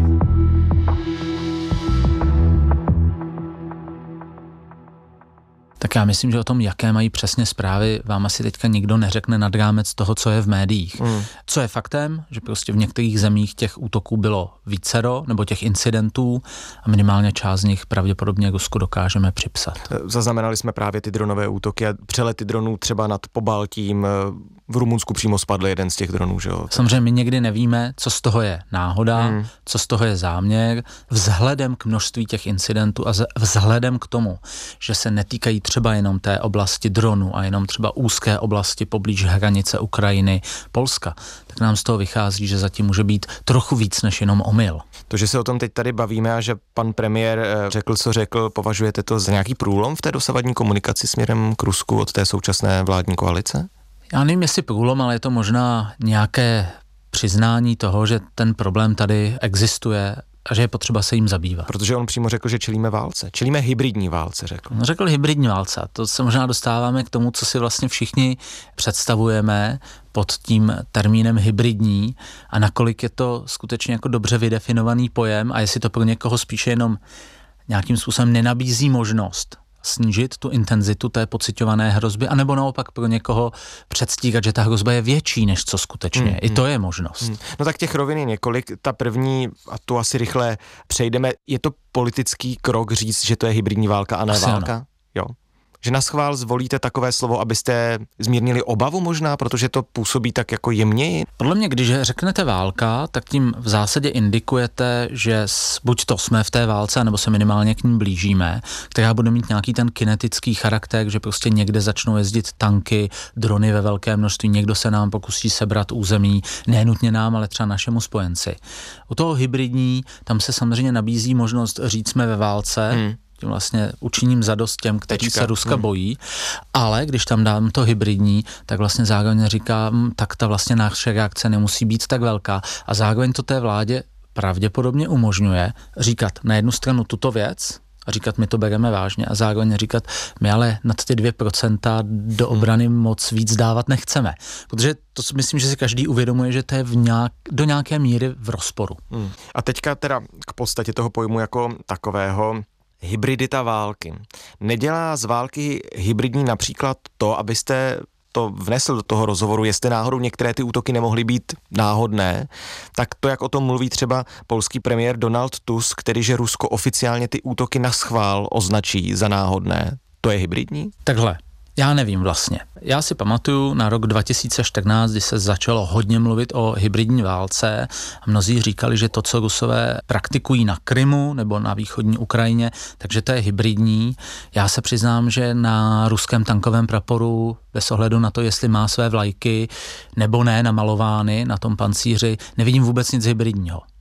Tak já myslím, že o tom, jaké mají přesně zprávy, vám asi teďka nikdo neřekne nad rámec toho, co je v médiích. Mm. Co je faktem, že prostě v některých zemích těch útoků bylo vícero, nebo těch incidentů a minimálně část z nich pravděpodobně Rusku dokážeme připsat. Zaznamenali jsme právě ty dronové útoky a přelety dronů třeba nad Pobaltím. V Rumunsku přímo spadl jeden z těch dronů, že jo? Samozřejmě my někdy nevíme, co z toho je náhoda, hmm. co z toho je záměr, vzhledem k množství těch incidentů a vzhledem k tomu, že se netýkají třeba jenom té oblasti dronů a jenom třeba úzké oblasti poblíž hranice Ukrajiny, Polska, tak nám z toho vychází, že zatím může být trochu víc než jenom omyl. To, že se o tom teď tady bavíme a že pan premiér řekl, co řekl, považujete to za nějaký průlom v té dosavadní komunikaci směrem k Rusku od té současné vládní koalice? Já nevím, jestli průlom, ale je to možná nějaké přiznání toho, že ten problém tady existuje a že je potřeba se jim zabývat. Protože on přímo řekl, že čelíme válce. Čelíme hybridní válce, řekl. No, řekl hybridní válce. A to se možná dostáváme k tomu, co si vlastně všichni představujeme pod tím termínem hybridní a nakolik je to skutečně jako dobře vydefinovaný pojem a jestli to pro někoho spíše jenom nějakým způsobem nenabízí možnost snížit tu intenzitu té pociťované hrozby, anebo naopak pro někoho předstírat, že ta hrozba je větší, než co skutečně. Mm, I to je možnost. Mm. No tak těch rovin je několik. Ta první, a tu asi rychle přejdeme, je to politický krok říct, že to je hybridní válka a ne asi válka? Ano. Jo. Že na schvál zvolíte takové slovo, abyste zmírnili obavu možná, protože to působí tak jako jemněji? Podle mě, když řeknete válka, tak tím v zásadě indikujete, že buď to jsme v té válce, nebo se minimálně k ní blížíme, která bude mít nějaký ten kinetický charakter, že prostě někde začnou jezdit tanky, drony ve velké množství, někdo se nám pokusí sebrat území, nenutně nám, ale třeba našemu spojenci. U toho hybridní, tam se samozřejmě nabízí možnost říct jsme ve válce, hmm. tím vlastně učiním zadost těm, kteří Tečka. se Ruska hmm. bojí, ale když tam dám to hybridní, tak vlastně zároveň říkám, tak ta vlastně naše reakce nemusí být tak velká a zároveň to té vládě pravděpodobně umožňuje říkat na jednu stranu tuto věc a říkat, my to bereme vážně a zároveň říkat, my ale nad ty dvě procenta do obrany hmm. moc víc dávat nechceme. Protože to myslím, že si každý uvědomuje, že to je v nějak, do nějaké míry v rozporu. Hmm. A teďka teda k podstatě toho pojmu jako takového, hybridita války. Nedělá z války hybridní například to, abyste to vnesl do toho rozhovoru, jestli náhodou některé ty útoky nemohly být náhodné, tak to, jak o tom mluví třeba polský premiér Donald Tusk, který že Rusko oficiálně ty útoky na schvál označí za náhodné, to je hybridní? Takhle. Já nevím vlastně. Já si pamatuju na rok dva tisíce čtrnáct, kdy se začalo hodně mluvit o hybridní válce a mnozí říkali, že to, co Rusové praktikují na Krymu nebo na východní Ukrajině, takže to je hybridní. Já se přiznám, že na ruském tankovém praporu bez ohledu na to, jestli má své vlajky nebo ne namalovány na tom pancíři, nevidím vůbec nic hybridního.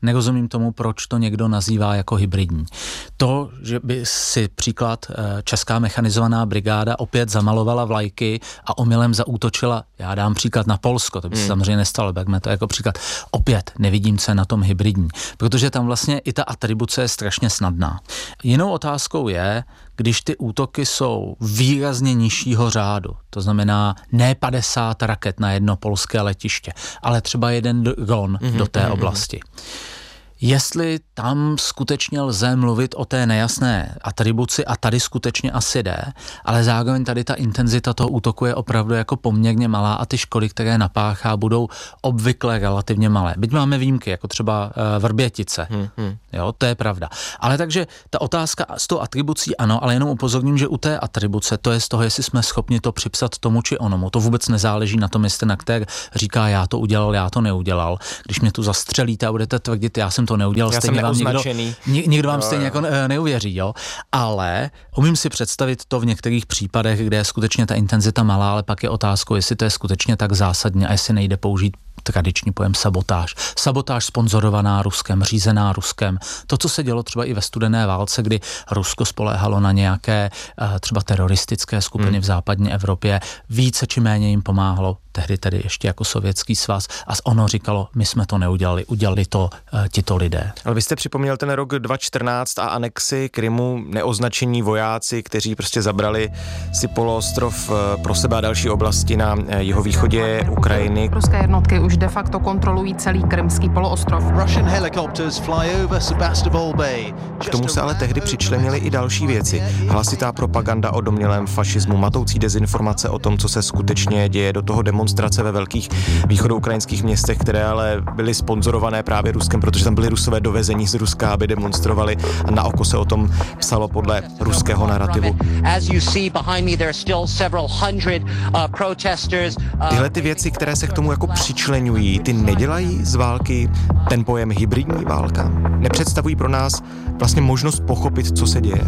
nerozumím tomu, proč to někdo nazývá jako hybridní. To, že by si příklad česká mechanizovaná brigáda opět zamalovala vlajky a omylem zaútočila, já dám příklad na Polsko, to by se hmm. samozřejmě nestalo, berme to jako příklad. Opět nevidím, co je na tom hybridní, protože tam vlastně i ta atribuce je strašně snadná. Jinou otázkou je, když ty útoky jsou výrazně nižšího řádu, to znamená ne padesát raket na jedno polské letiště, ale třeba jeden dron mm-hmm, do té mm-hmm. oblasti. Jestli tam skutečně lze mluvit o té nejasné atribuci, a tady skutečně asi jde, ale zároveň tady ta intenzita toho útoku je opravdu jako poměrně malá a ty škody, které napáchá, budou obvykle relativně malé. Byť máme výjimky, jako třeba uh, Vrbětice, hmm, hmm. jo, to je pravda. Ale takže ta otázka s tou atribucí ano, ale jenom upozorním, že u té atribuce, to je z toho, jestli jsme schopni to připsat tomu či onomu, to vůbec nezáleží na tom, jestli aktér říká, já to udělal, já to neudělal. Když mě tu zastřelíte a budete tvrdit, já jsem to neudělal, já stejně vám někdo, nikdo vám jo, stejně jo. jako neuvěří, jo. Ale umím si představit to v některých případech, kde je skutečně ta intenzita malá, ale pak je otázkou, jestli to je skutečně tak zásadně a jestli nejde použít tradiční pojem sabotáž. Sabotáž sponzorovaná Ruskem, řízená Ruskem. To, co se dělo třeba i ve studené válce, kdy Rusko spoléhalo na nějaké třeba teroristické skupiny hmm. v západní Evropě, více či méně jim pomáhalo, tehdy tedy ještě jako Sovětský svaz, a ono říkalo, my jsme to neudělali, udělali to uh, tito lidé. Ale vy jste připomněl ten rok dva tisíce čtrnáct a anexi Krymu, neoznačení vojáci, kteří prostě zabrali si poloostrov pro sebe a další oblasti na jihovýchodě Ukrajiny. Ruské jednotky už de facto kontrolují celý krymský poloostrov. K tomu se ale tehdy přičlenily i další věci. Hlasitá propaganda o domnělém fašismu, matoucí dezinformace o tom, co se skutečně děje, do toho demonstrace ve velkých východoukrajinských městech, které ale byly sponzorované právě Ruskem, protože tam byli Rusové dovezení z Ruska, aby demonstrovali, a na oko se o tom psalo podle ruského narrativu. Tyhle ty věci, které se k tomu jako přičleňují, ty nedělají z války ten pojem hybridní válka? Nepředstavují pro nás vlastně možnost pochopit, co se děje?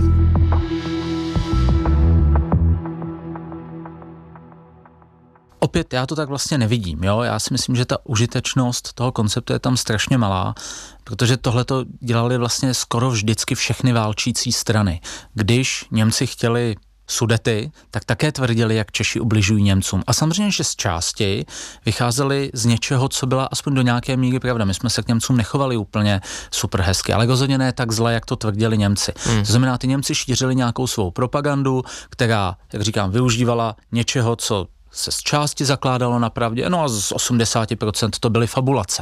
Opět já to tak vlastně nevidím, jo? Já si myslím, že ta užitečnost toho konceptu je tam strašně malá, protože tohle to dělali vlastně skoro vždycky všechny válčící strany. Když Němci chtěli Sudety, tak také tvrdili, jak Češi ubližují Němcům. A samozřejmě, že z části vycházeli z něčeho, co byla aspoň do nějaké míry pravda. My jsme se k Němcům nechovali úplně super hezky, ale rozhodně ne tak zle, jak to tvrdili Němci. Hmm. To znamená, ty Němci šířili nějakou svou propagandu, která, jak říkám, využívala něčeho, co se z části zakládalo na pravdě, no a z osmdesát procent to byly fabulace.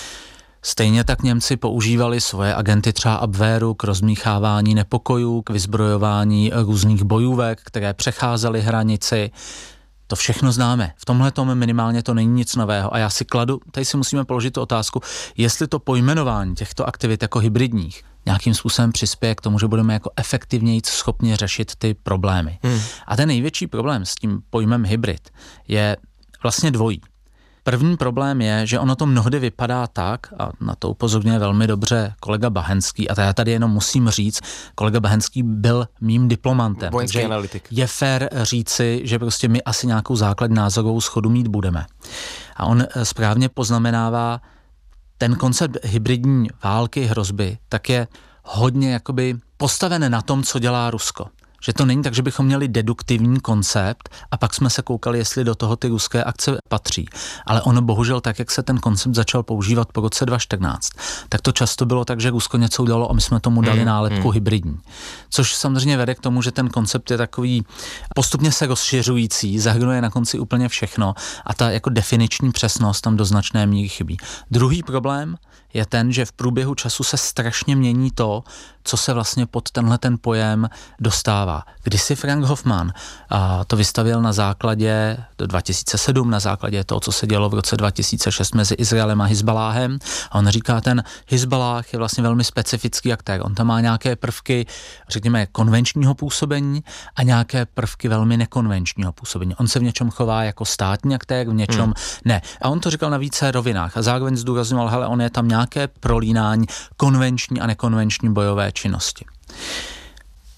Stejně tak Němci používali svoje agenty třeba Abwehru k rozmíchávání nepokojů, k vyzbrojování různých bojůvek, které přecházely hranici. To všechno známe. V tomhle tomu minimálně to není nic nového. A já si kladu, tady si musíme položit tu otázku, jestli to pojmenování těchto aktivit jako hybridních nějakým způsobem přispěje k tomu, že budeme jako efektivněji schopni řešit ty problémy. Hmm. A ten největší problém s tím pojmem hybrid je vlastně dvojí. První problém je, že ono to mnohdy vypadá tak, a na to upozorňuje velmi dobře kolega Bahenský, a já tady jenom musím říct, kolega Bahenský byl mým diplomantem. Vojenský analytik. Je fér říci, že prostě my asi nějakou základní názorovou shodu mít budeme. A on správně poznamenává, ten koncept hybridní války, hrozby, tak je hodně jakoby postaven na tom, co dělá Rusko. Že to není tak, že bychom měli deduktivní koncept a pak jsme se koukali, jestli do toho ty ruské akce patří. Ale ono bohužel tak, jak se ten koncept začal používat po roce dva tisíce čtrnáct, tak to často bylo tak, že Rusko něco udělalo a my jsme tomu dali nálepku mm. hybridní. Což samozřejmě vede k tomu, že ten koncept je takový postupně se rozšiřující, zahrnuje na konci úplně všechno a ta jako definiční přesnost tam do značné míry chybí. Druhý problém je ten, že v průběhu času se strašně mění to, co se vlastně pod tenhle ten pojem dostává. Kdysi Frank Hoffman a to vystavil na základě do dva tisíce sedm, na základě toho, co se dělo v roce dva tisíce šest mezi Izraelem a Hizbaláhem. A on říká, ten Hizbalách je vlastně velmi specifický aktér. On tam má nějaké prvky, řekněme, konvenčního působení a nějaké prvky velmi nekonvenčního působení. On se v něčem chová jako státní aktér, v něčem hmm. ne. A on to říkal na více rovinách a zároveň zdůrazňoval, hele, on je tam nějaké prolínání konvenční a nekonvenční bojové činnosti.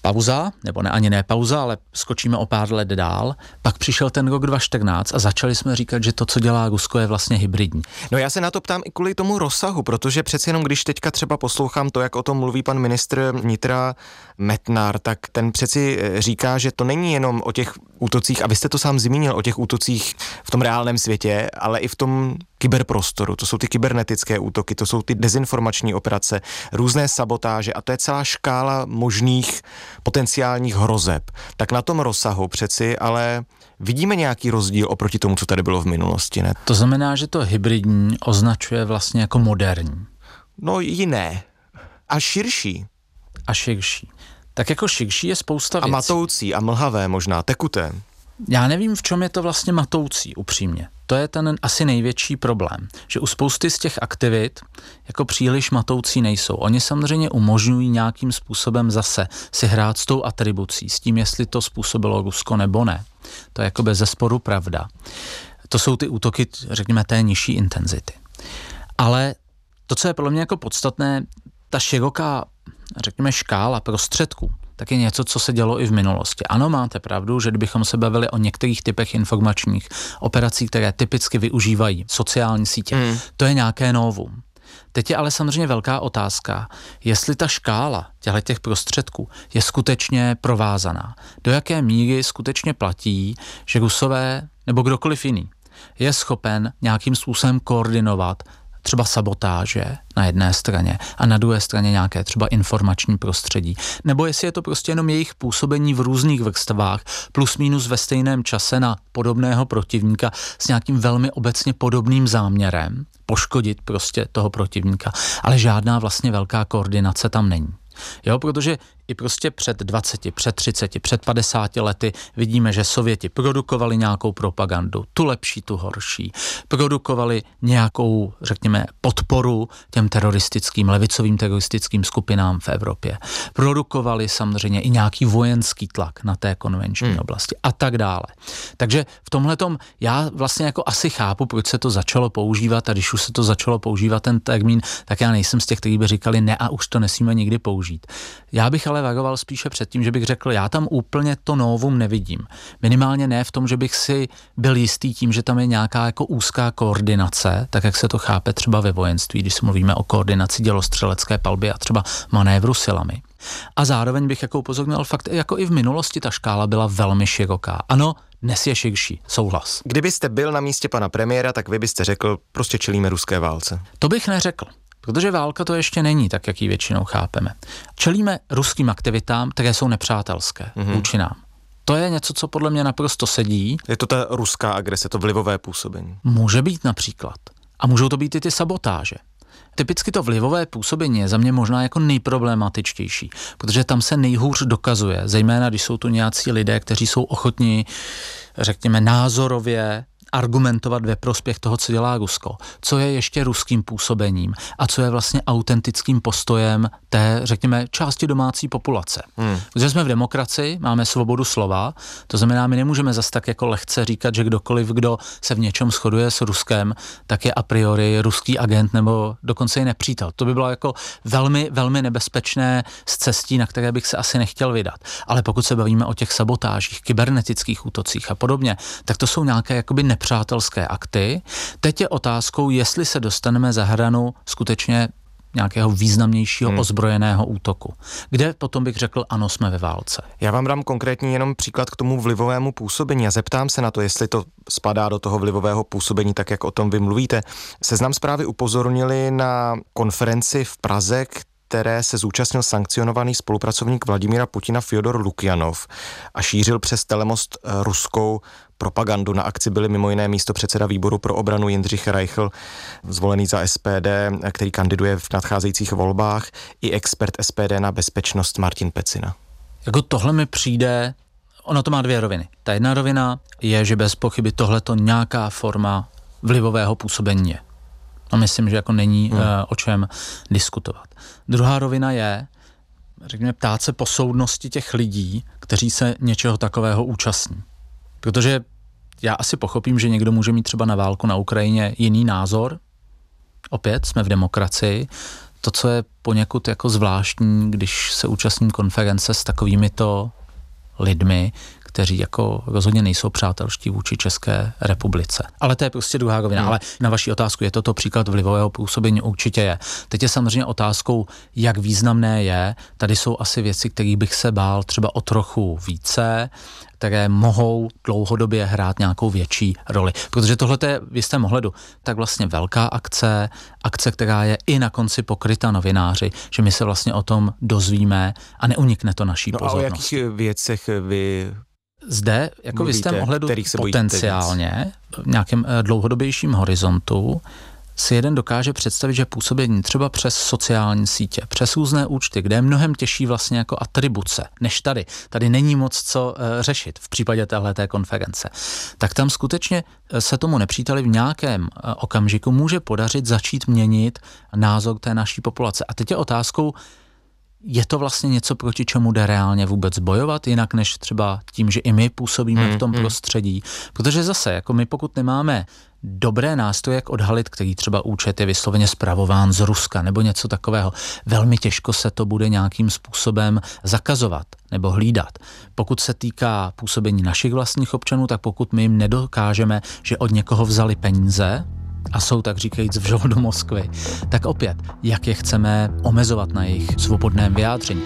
pauza, nebo ne, ani ne pauza, ale skočíme o pár let dál. Pak přišel ten rok dva tisíce čtrnáct a začali jsme říkat, že to, co dělá Rusko, je vlastně hybridní. No já se na to ptám i kvůli tomu rozsahu, protože přeci jenom, když teďka třeba poslouchám to, jak o tom mluví pan ministr vnitra Metnar, tak ten přeci říká, že to není jenom o těch útocích, a vy jste to sám zmínil, o těch útocích v tom reálném světě, ale i v tom kyberprostoru. To jsou ty kybernetické útoky, to jsou ty dezinformační operace, různé sabotáže a to je celá škála možných potenciálních hrozeb. Tak na tom rozsahu přeci, ale vidíme nějaký rozdíl oproti tomu, co tady bylo v minulosti, ne? To znamená, že to hybridní označuje vlastně jako moderní. No jiné. A širší. A širší. Tak jako širší je spousta věcí. A matoucí a mlhavé možná, tekuté. Já nevím, v čem je to vlastně matoucí, upřímně. To je ten asi největší problém, že u spousty z těch aktivit jako příliš matoucí nejsou. Oni samozřejmě umožňují nějakým způsobem zase si hrát s tou atribucí, s tím, jestli to způsobilo Rusko nebo ne. To je jako bezesporu pravda. To jsou ty útoky, řekněme, té nižší intenzity. Ale to, co je podle mě jako podstatné, ta široká, řekněme, škála prostředků, tak je něco, co se dělo i v minulosti. Ano, máte pravdu, že kdybychom se bavili o některých typech informačních operací, které typicky využívají sociální sítě, hmm. to je nějaké novum. Teď je ale samozřejmě velká otázka, jestli ta škála těch prostředků je skutečně provázaná. Do jaké míry skutečně platí, že Rusové nebo kdokoliv jiný je schopen nějakým způsobem koordinovat třeba sabotáže na jedné straně a na druhé straně nějaké třeba informační prostředí. Nebo jestli je to prostě jenom jejich působení v různých vrstvách plus minus ve stejném čase na podobného protivníka s nějakým velmi obecně podobným záměrem poškodit prostě toho protivníka. Ale žádná vlastně velká koordinace tam není. Jo, protože i prostě před dvaceti, před třiceti, před padesáti lety vidíme, že Sověti produkovali nějakou propagandu, tu lepší, tu horší. Produkovali nějakou, řekněme, podporu těm teroristickým, levicovým teroristickým skupinám v Evropě. Produkovali samozřejmě i nějaký vojenský tlak na té konvenční hmm. oblasti a tak dále. Takže v tomhletom já vlastně jako asi chápu, proč se to začalo používat a když už se to začalo používat ten termín, tak já nejsem z těch, kteří by říkali ne a už to nesmíme nikdy použít. Já bych ale varoval spíše před tím, že bych řekl, já tam úplně to novum nevidím. Minimálně ne v tom, že bych si byl jistý tím, že tam je nějaká jako úzká koordinace, tak jak se to chápe třeba ve vojenství, když mluvíme o koordinaci dělostřelecké palby a třeba manévru silami. A zároveň bych jako upozornil fakt, jako i v minulosti ta škála byla velmi široká. Ano, dnes je širší, souhlas. Kdybyste byl na místě pana premiéra, tak vy byste řekl, prostě čelíme ruské válce. To bych neřekl. Protože válka to ještě není tak, jak ji většinou chápeme. Čelíme ruským aktivitám, které jsou nepřátelské mm-hmm. vůči nám. To je něco, co podle mě naprosto sedí. Je to ta ruská agrese, to vlivové působení. Může být například. A můžou to být i ty sabotáže. Typicky to vlivové působení je za mě možná jako nejproblematičtější, protože tam se nejhůř dokazuje, zejména když jsou tu nějací lidé, kteří jsou ochotní, řekněme, názorově argumentovat ve prospěch toho, co dělá Rusko, co je ještě ruským působením a co je vlastně autentickým postojem té, řekněme, části domácí populace. Hmm. Protože jsme v demokracii, máme svobodu slova, to znamená, my nemůžeme zas tak jako lehce říkat, že kdokoliv, kdo se v něčem shoduje s Ruskem, tak je a priori ruský agent nebo dokonce i nepřítel. To by bylo jako velmi, velmi nebezpečné z cestí, na které bych se asi nechtěl vydat. Ale pokud se bavíme o těch sabotážích, kybernetických útocích a podobně, tak to jsou nějaké jakoby nepřátelské akty. Teď je otázkou, jestli se dostaneme za hranu skutečně nějakého významnějšího hmm. ozbrojeného útoku. Kde potom bych řekl, ano, jsme ve válce. Já vám dám konkrétně jenom příklad k tomu vlivovému působení a zeptám se na to, jestli to spadá do toho vlivového působení, tak jak o tom vy mluvíte. Seznam Zprávy upozornili na konferenci v Praze, které se zúčastnil sankcionovaný spolupracovník Vladimíra Putina Fjodor Lukjanov a šířil přes telemost ruskou propagandu. Na akci byli mimo jiné místopředseda výboru pro obranu Jindřich Reichl, zvolený za S P D, který kandiduje v nadcházejících volbách, i expert S P D na bezpečnost Martin Pecina. Jako tohle mi přijde, ono to má dvě roviny. Ta jedna rovina je, že bez pochyby tohleto nějaká forma vlivového působení je. A myslím, že jako není hmm. uh, o čem diskutovat. Druhá rovina je, řekněme, ptát se po soudnosti těch lidí, kteří se něčeho takového účastní. Protože já asi pochopím, že někdo může mít třeba na válku na Ukrajině jiný názor. Opět jsme v demokracii, to, co je poněkud jako zvláštní, když se účastním konference s takovými to lidmi, kteří jako rozhodně nejsou přátelští vůči České republice. Ale to je prostě druhá rovina. Hmm. Ale na vaši otázku, je to to příklad vlivového působení? Určitě je. Teď je samozřejmě otázkou, jak významné je. Tady jsou asi věci, kterých bych se bál třeba o trochu více, které mohou dlouhodobě hrát nějakou větší roli. Protože tohle je v jistém ohledu tak vlastně velká akce, akce, která je i na konci pokryta novináři, že my se vlastně o tom dozvíme a neunikne to naší no pozornosti. A o jakých věcech vy zde, jako v jistém ohledu potenciálně, v nějakém dlouhodobějším horizontu, si jeden dokáže představit, že působení třeba přes sociální sítě, přes různé účty, kde je mnohem těžší vlastně jako atribuce, než tady. Tady není moc co uh, řešit v případě téhleté konference. Tak tam skutečně se tomu nepříteli v nějakém uh, okamžiku může podařit začít měnit názor té naší populace. A teď je otázkou, je to vlastně něco, proti čemu jde reálně vůbec bojovat, jinak než třeba tím, že i my působíme hmm, v tom hmm. prostředí. Protože zase, jako my pokud nemáme dobré nástroje, jak odhalit, který třeba účet je vysloveně spravován z Ruska nebo něco takového, velmi těžko se to bude nějakým způsobem zakazovat nebo hlídat. Pokud se týká působení našich vlastních občanů, tak pokud my jim nedokážeme, že od někoho vzali peníze, a jsou tak říkajíc vžou do Moskvy, tak opět, jak je chceme omezovat na jejich svobodném vyjádření.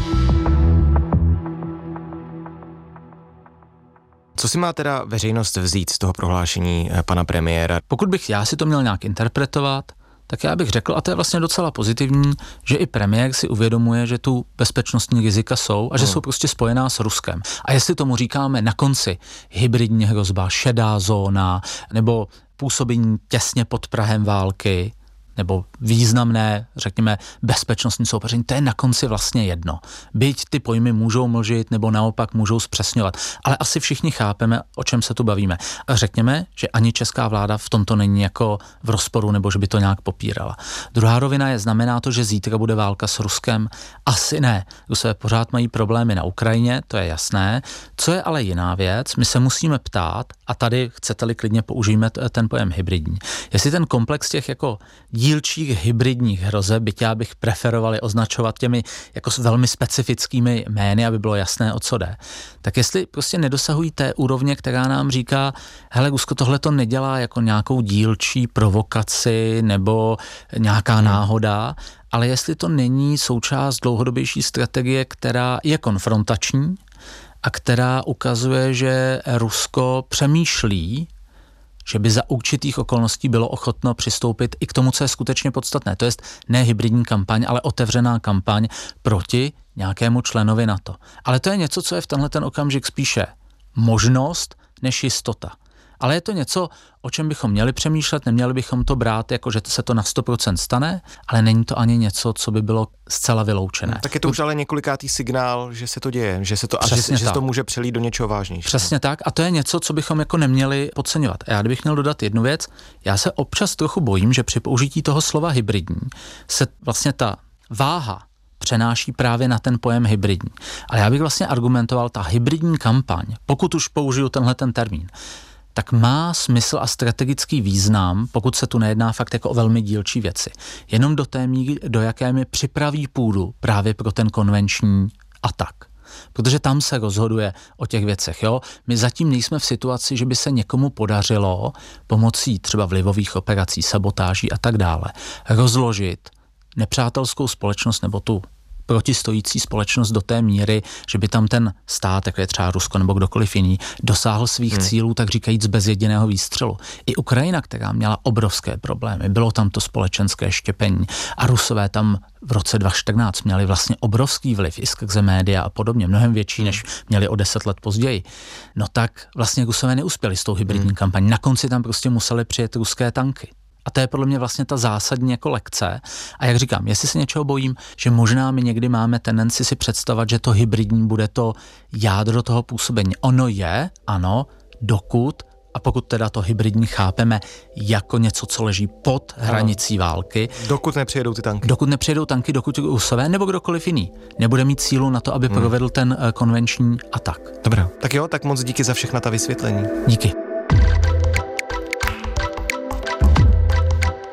Co si má teda veřejnost vzít z toho prohlášení pana premiéra? Pokud bych já si to měl nějak interpretovat, tak já bych řekl, a to je vlastně docela pozitivní, že i premiér si uvědomuje, že tu bezpečnostní rizika jsou a že hmm. jsou prostě spojená s Ruskem. A jestli tomu říkáme na konci hybridní hrozba, šedá zóna, nebo působení těsně pod prahem války, nebo významné, řekněme, bezpečnostní soupeření, to je na konci vlastně jedno. Byť ty pojmy můžou mlžit nebo naopak můžou zpřesňovat, ale asi všichni chápeme, o čem se tu bavíme. A řekněme, že ani česká vláda v tomto není jako v rozporu nebo že by to nějak popírala. Druhá rovina je, znamená to, že zítra bude válka s Ruskem? Asi ne. Rusové pořád mají problémy na Ukrajině, to je jasné. Co je ale jiná věc, my se musíme ptát, a tady chcete-li klidně použijeme ten pojem hybridní, jestli ten komplex těch jako dílčích hybridních hrozeb, byť já bych preferoval je označovat těmi jako velmi specifickými jmény, aby bylo jasné, o co jde. Tak jestli prostě nedosahují té úrovně, která nám říká, hele, Rusko tohle to nedělá jako nějakou dílčí provokaci nebo nějaká náhoda, ale jestli to není součást dlouhodobější strategie, která je konfrontační a která ukazuje, že Rusko přemýšlí, že by za určitých okolností bylo ochotno přistoupit i k tomu, co je skutečně podstatné. To jest ne hybridní kampaň, ale otevřená kampaň proti nějakému členovi NATO. Ale to je něco, co je v tenhle ten okamžik spíše možnost než jistota. Ale je to něco, o čem bychom měli přemýšlet, neměli bychom to brát jako, že se to na sto procent stane, ale není to ani něco, co by bylo zcela vyloučené. Tak je to už ale několikátý signál, že se to děje, že se to, a že, že se to může přelít do něčeho vážnějšího. Přesně tak, a to je něco, co bychom jako neměli podceňovat. A já kdybych měl dodat jednu věc, já se občas trochu bojím, že při použití toho slova hybridní se vlastně ta váha přenáší právě na ten pojem hybridní. Ale já bych vlastně argumentoval, ta hybridní kampaň, pokud už použiju tenhle ten termín, tak má smysl a strategický význam, pokud se tu nejedná fakt jako o velmi dílčí věci. Jenom do té míry, do jaké mi připraví půdu právě pro ten konvenční atak. Protože tam se rozhoduje o těch věcech. Jo? My zatím nejsme v situaci, že by se někomu podařilo pomocí třeba vlivových operací, sabotáží a tak dále rozložit nepřátelskou společnost nebo tu protistojící společnost do té míry, že by tam ten stát, jako je třeba Rusko nebo kdokoliv jiný, dosáhl svých hmm. cílů, tak říkajíc bez jediného výstřelu. I Ukrajina, která měla obrovské problémy, bylo tam to společenské štěpení a Rusové tam v roce dva tisíce čtrnáct měli vlastně obrovský vliv i skrze média a podobně, mnohem větší, než měli o deset let později. No tak vlastně Rusové neuspěli s tou hybridní hmm. kampaní. Na konci tam prostě museli přijet ruské tanky. A to je podle mě vlastně ta zásadní jako lekce. A jak říkám, jestli se něčeho bojím, že možná my někdy máme tendenci si představovat, že to hybridní bude to jádro toho působení. Ono je, ano, dokud, a pokud teda to hybridní chápeme jako něco, co leží pod hranicí války. Dokud nepřijedou ty tanky. Dokud nepřijedou tanky, dokud Rusové nebo kdokoliv jiný nebude mít sílu na to, aby hmm. provedl ten konvenční atak. Dobrá. Tak jo, tak moc díky za všechna ta vysvětlení. Díky.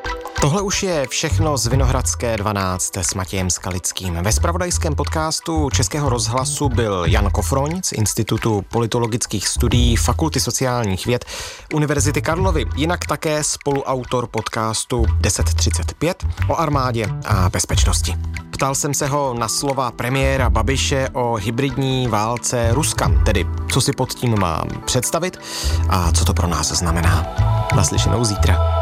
Tohle už je všechno z Vinohradské dvanáct s Matějem Skalickým. Ve zpravodajském podcastu Českého rozhlasu byl Jan Kofroň z Institutu politologických studií Fakulty sociálních věd Univerzity Karlovy, jinak také spoluautor podcastu deset třicet pět o armádě a bezpečnosti. Ptal jsem se ho na slova premiéra Babiše o hybridní válce Ruska, tedy co si pod tím mám představit a co to pro nás znamená. Naslyšenou zítra.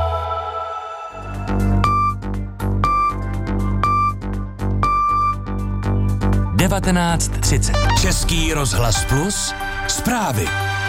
devatenáct třicet. Český rozhlas Plus. Zprávy.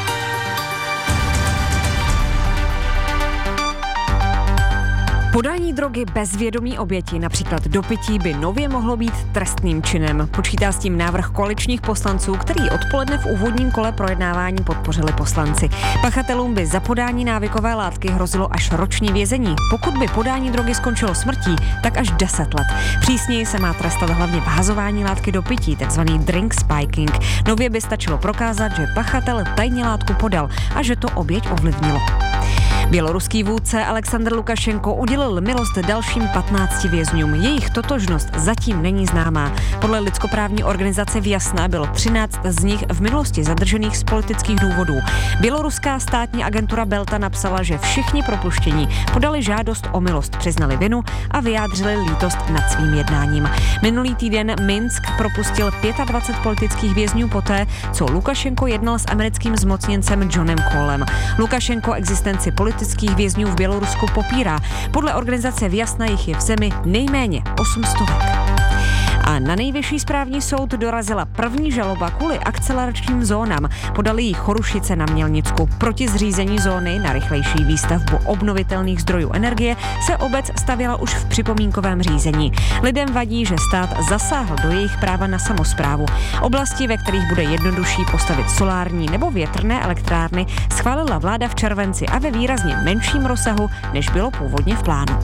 Podání drogy bez vědomí oběti, například dopití, by nově mohlo být trestným činem. Počítá s tím návrh koaličních poslanců, který odpoledne v úvodním kole projednávání podpořili poslanci. Pachatelům by za podání návykové látky hrozilo až roční vězení. Pokud by podání drogy skončilo smrtí, tak až deset let. Přísněji se má trestat hlavně vhazování látky do pití, takzvaný drink spiking. Nově by stačilo prokázat, že pachatel tajně látku podal a že to oběť ovlivnilo. Běloruský vůdce Alexandr Lukašenko udělil milost dalším patnácti vězňům. Jejich totožnost zatím není známá. Podle lidskoprávní organizace Vjasna bylo třináct z nich v minulosti zadržených z politických důvodů. Běloruská státní agentura Belta napsala, že všichni propuštění podali žádost o milost, přiznali vinu a vyjádřili lítost nad svým jednáním. Minulý týden Minsk propustil dvacet pět politických vězňů poté, co Lukašenko jednal s americkým zmocněncem Johnem Colem. Lukašenko existenci politických vězňů v Bělorusku popírá. Podle organizace Vjasna jich je v zemi nejméně osm stovek. A na Nejvyšší správní soud dorazila první žaloba kvůli akceleračním zónám. Podali ji Chorušice na Mělnicku. Proti zřízení zóny na rychlejší výstavbu obnovitelných zdrojů energie se obec stavěla už v připomínkovém řízení. Lidem vadí, že stát zasáhl do jejich práva na samosprávu. Oblasti, ve kterých bude jednodušší postavit solární nebo větrné elektrárny, schválila vláda v červenci a ve výrazně menším rozsahu, než bylo původně v plánu.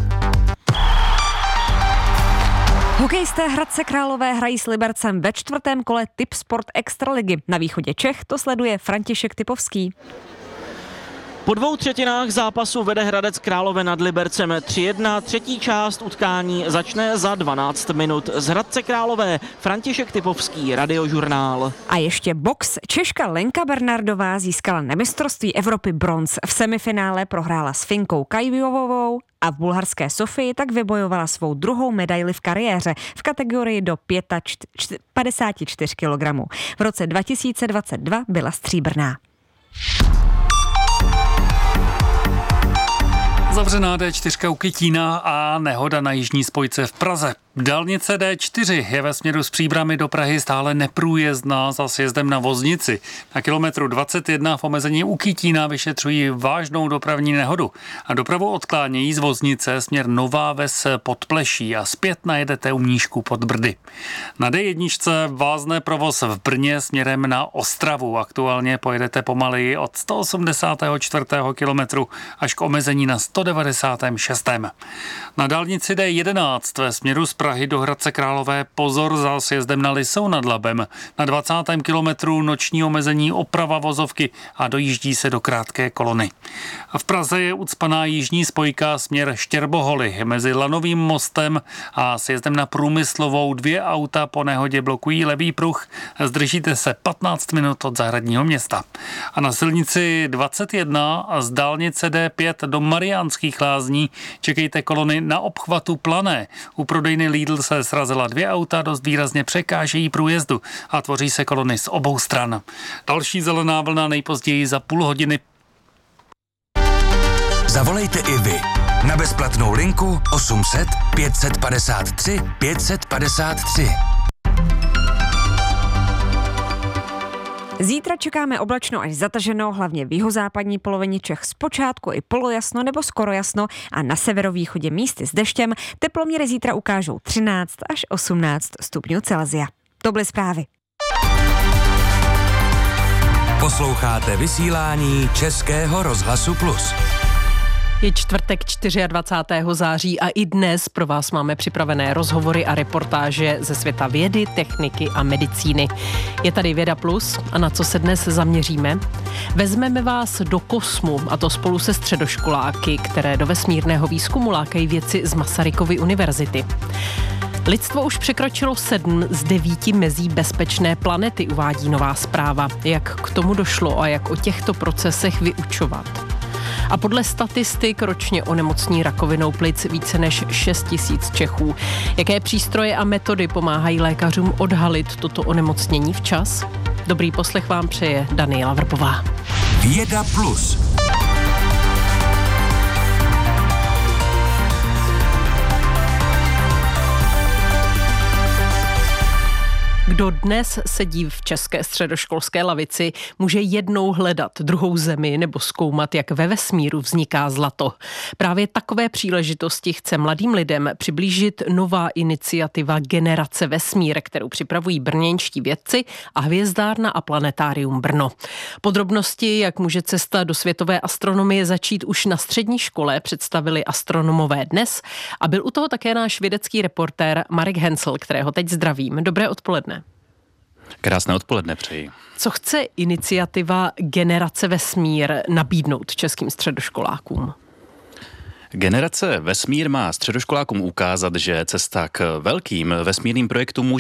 Hokejisté Hradce Králové hrají s Libercem ve čtvrtém kole Tipsport Extraligy. Na východě Čech to sleduje František Typovský. Po dvou třetinách zápasu vede Hradec Králové nad Libercem tři jedna. Třetí část utkání začne za dvanáct minut. Z Hradce Králové František Typovský, Radiožurnál. A ještě box. Češka Lenka Bernardová získala na mistrovství Evropy bronz. V semifinále prohrála s Finkou Kajviovovou a v bulharské Sofii tak vybojovala svou druhou medaili v kariéře v kategorii do padesát čtyři kilogramů. V roce dva tisíce dvacet dva byla stříbrná. Zavřená D čtyři u Kytína a nehoda na jižní spojce v Praze. Dálnice D čtyři je ve směru z Příbrami do Prahy stále neprůjezdná za sjezdem na Voznici. Na kilometru dvacet jedna v omezení u Kytína vyšetřují vážnou dopravní nehodu a dopravu odklánějí z Voznice směr Nová Ves pod Pleší a zpět najedete u Mníšku pod Brdy. Na D jedna vázne provoz v Brně směrem na Ostravu. Aktuálně pojedete pomaleji od sto osmdesátého čtvrtého kilometru až k omezení na sto devadesátém šestém Na dálnici D jedenáct ve směru z Prahy do Hradce Králové pozor za sjezdem na Lisou nad Labem. Na dvacátém kilometru noční omezení oprava vozovky a dojíždí se do krátké kolony. A v Praze je ucpaná jižní spojka směr Štěrboholy mezi Lanovým mostem a sjezdem na Průmyslovou. Dvě auta po nehodě blokují levý pruh. Zdržíte se patnáct minut od Zahradního Města. A na silnici dvacet jedna z dálnice D pět do Mariánských Lázní čekejte kolony na obchvatu Plané. U prodejny Lidl se srazila dvě auta, dost výrazně překážejí průjezdu a tvoří se kolony z obou stran. Další zelená vlna nejpozději za půl hodiny. Zavolejte i vy na bezplatnou linku osm set pět set padesát tři pět set padesát tři. Zítra čekáme oblačno až zataženo, hlavně v jihozápadní polovině Čech zpočátku i polojasno nebo skoro jasno a na severovýchodě místy s deštěm. Teploměry zítra ukážou třináct až osmnáct stupňů Celsia. To byly zprávy. Posloucháte vysílání Českého rozhlasu Plus. Je čtvrtek dvacátého čtvrtého září a i dnes pro vás máme připravené rozhovory a reportáže ze světa vědy, techniky a medicíny. Je tady Věda Plus a na co se dnes zaměříme? Vezmeme vás do kosmu, a to spolu se středoškoláky, které do vesmírného výzkumu lákají vědci z Masarykovy univerzity. Lidstvo už překročilo sedm z devíti mezí bezpečné planety, uvádí nová zpráva. Jak k tomu došlo a jak o těchto procesech vyučovat? A podle statistik ročně onemocní rakovinou plic více než šest tisíc Čechů. Jaké přístroje a metody pomáhají lékařům odhalit toto onemocnění včas? Dobrý poslech vám přeje Daniela Vrbová. Věda Plus. Kdo dnes sedí v české středoškolské lavici, může jednou hledat druhou zemi nebo zkoumat, jak ve vesmíru vzniká zlato. Právě takové příležitosti chce mladým lidem přiblížit nová iniciativa Generace vesmír, kterou připravují brněnští vědci a Hvězdárna a Planetárium Brno. Podrobnosti, jak může cesta do světové astronomie začít už na střední škole, představili astronomové dnes a byl u toho také náš vědecký reportér Marek Hensel, kterého teď zdravím. Dobré odpoledne. Krásné odpoledne přeji. Co chce iniciativa Generace vesmír nabídnout českým středoškolákům? Generace vesmír má středoškolákům ukázat, že cesta k velkým vesmírným projektům může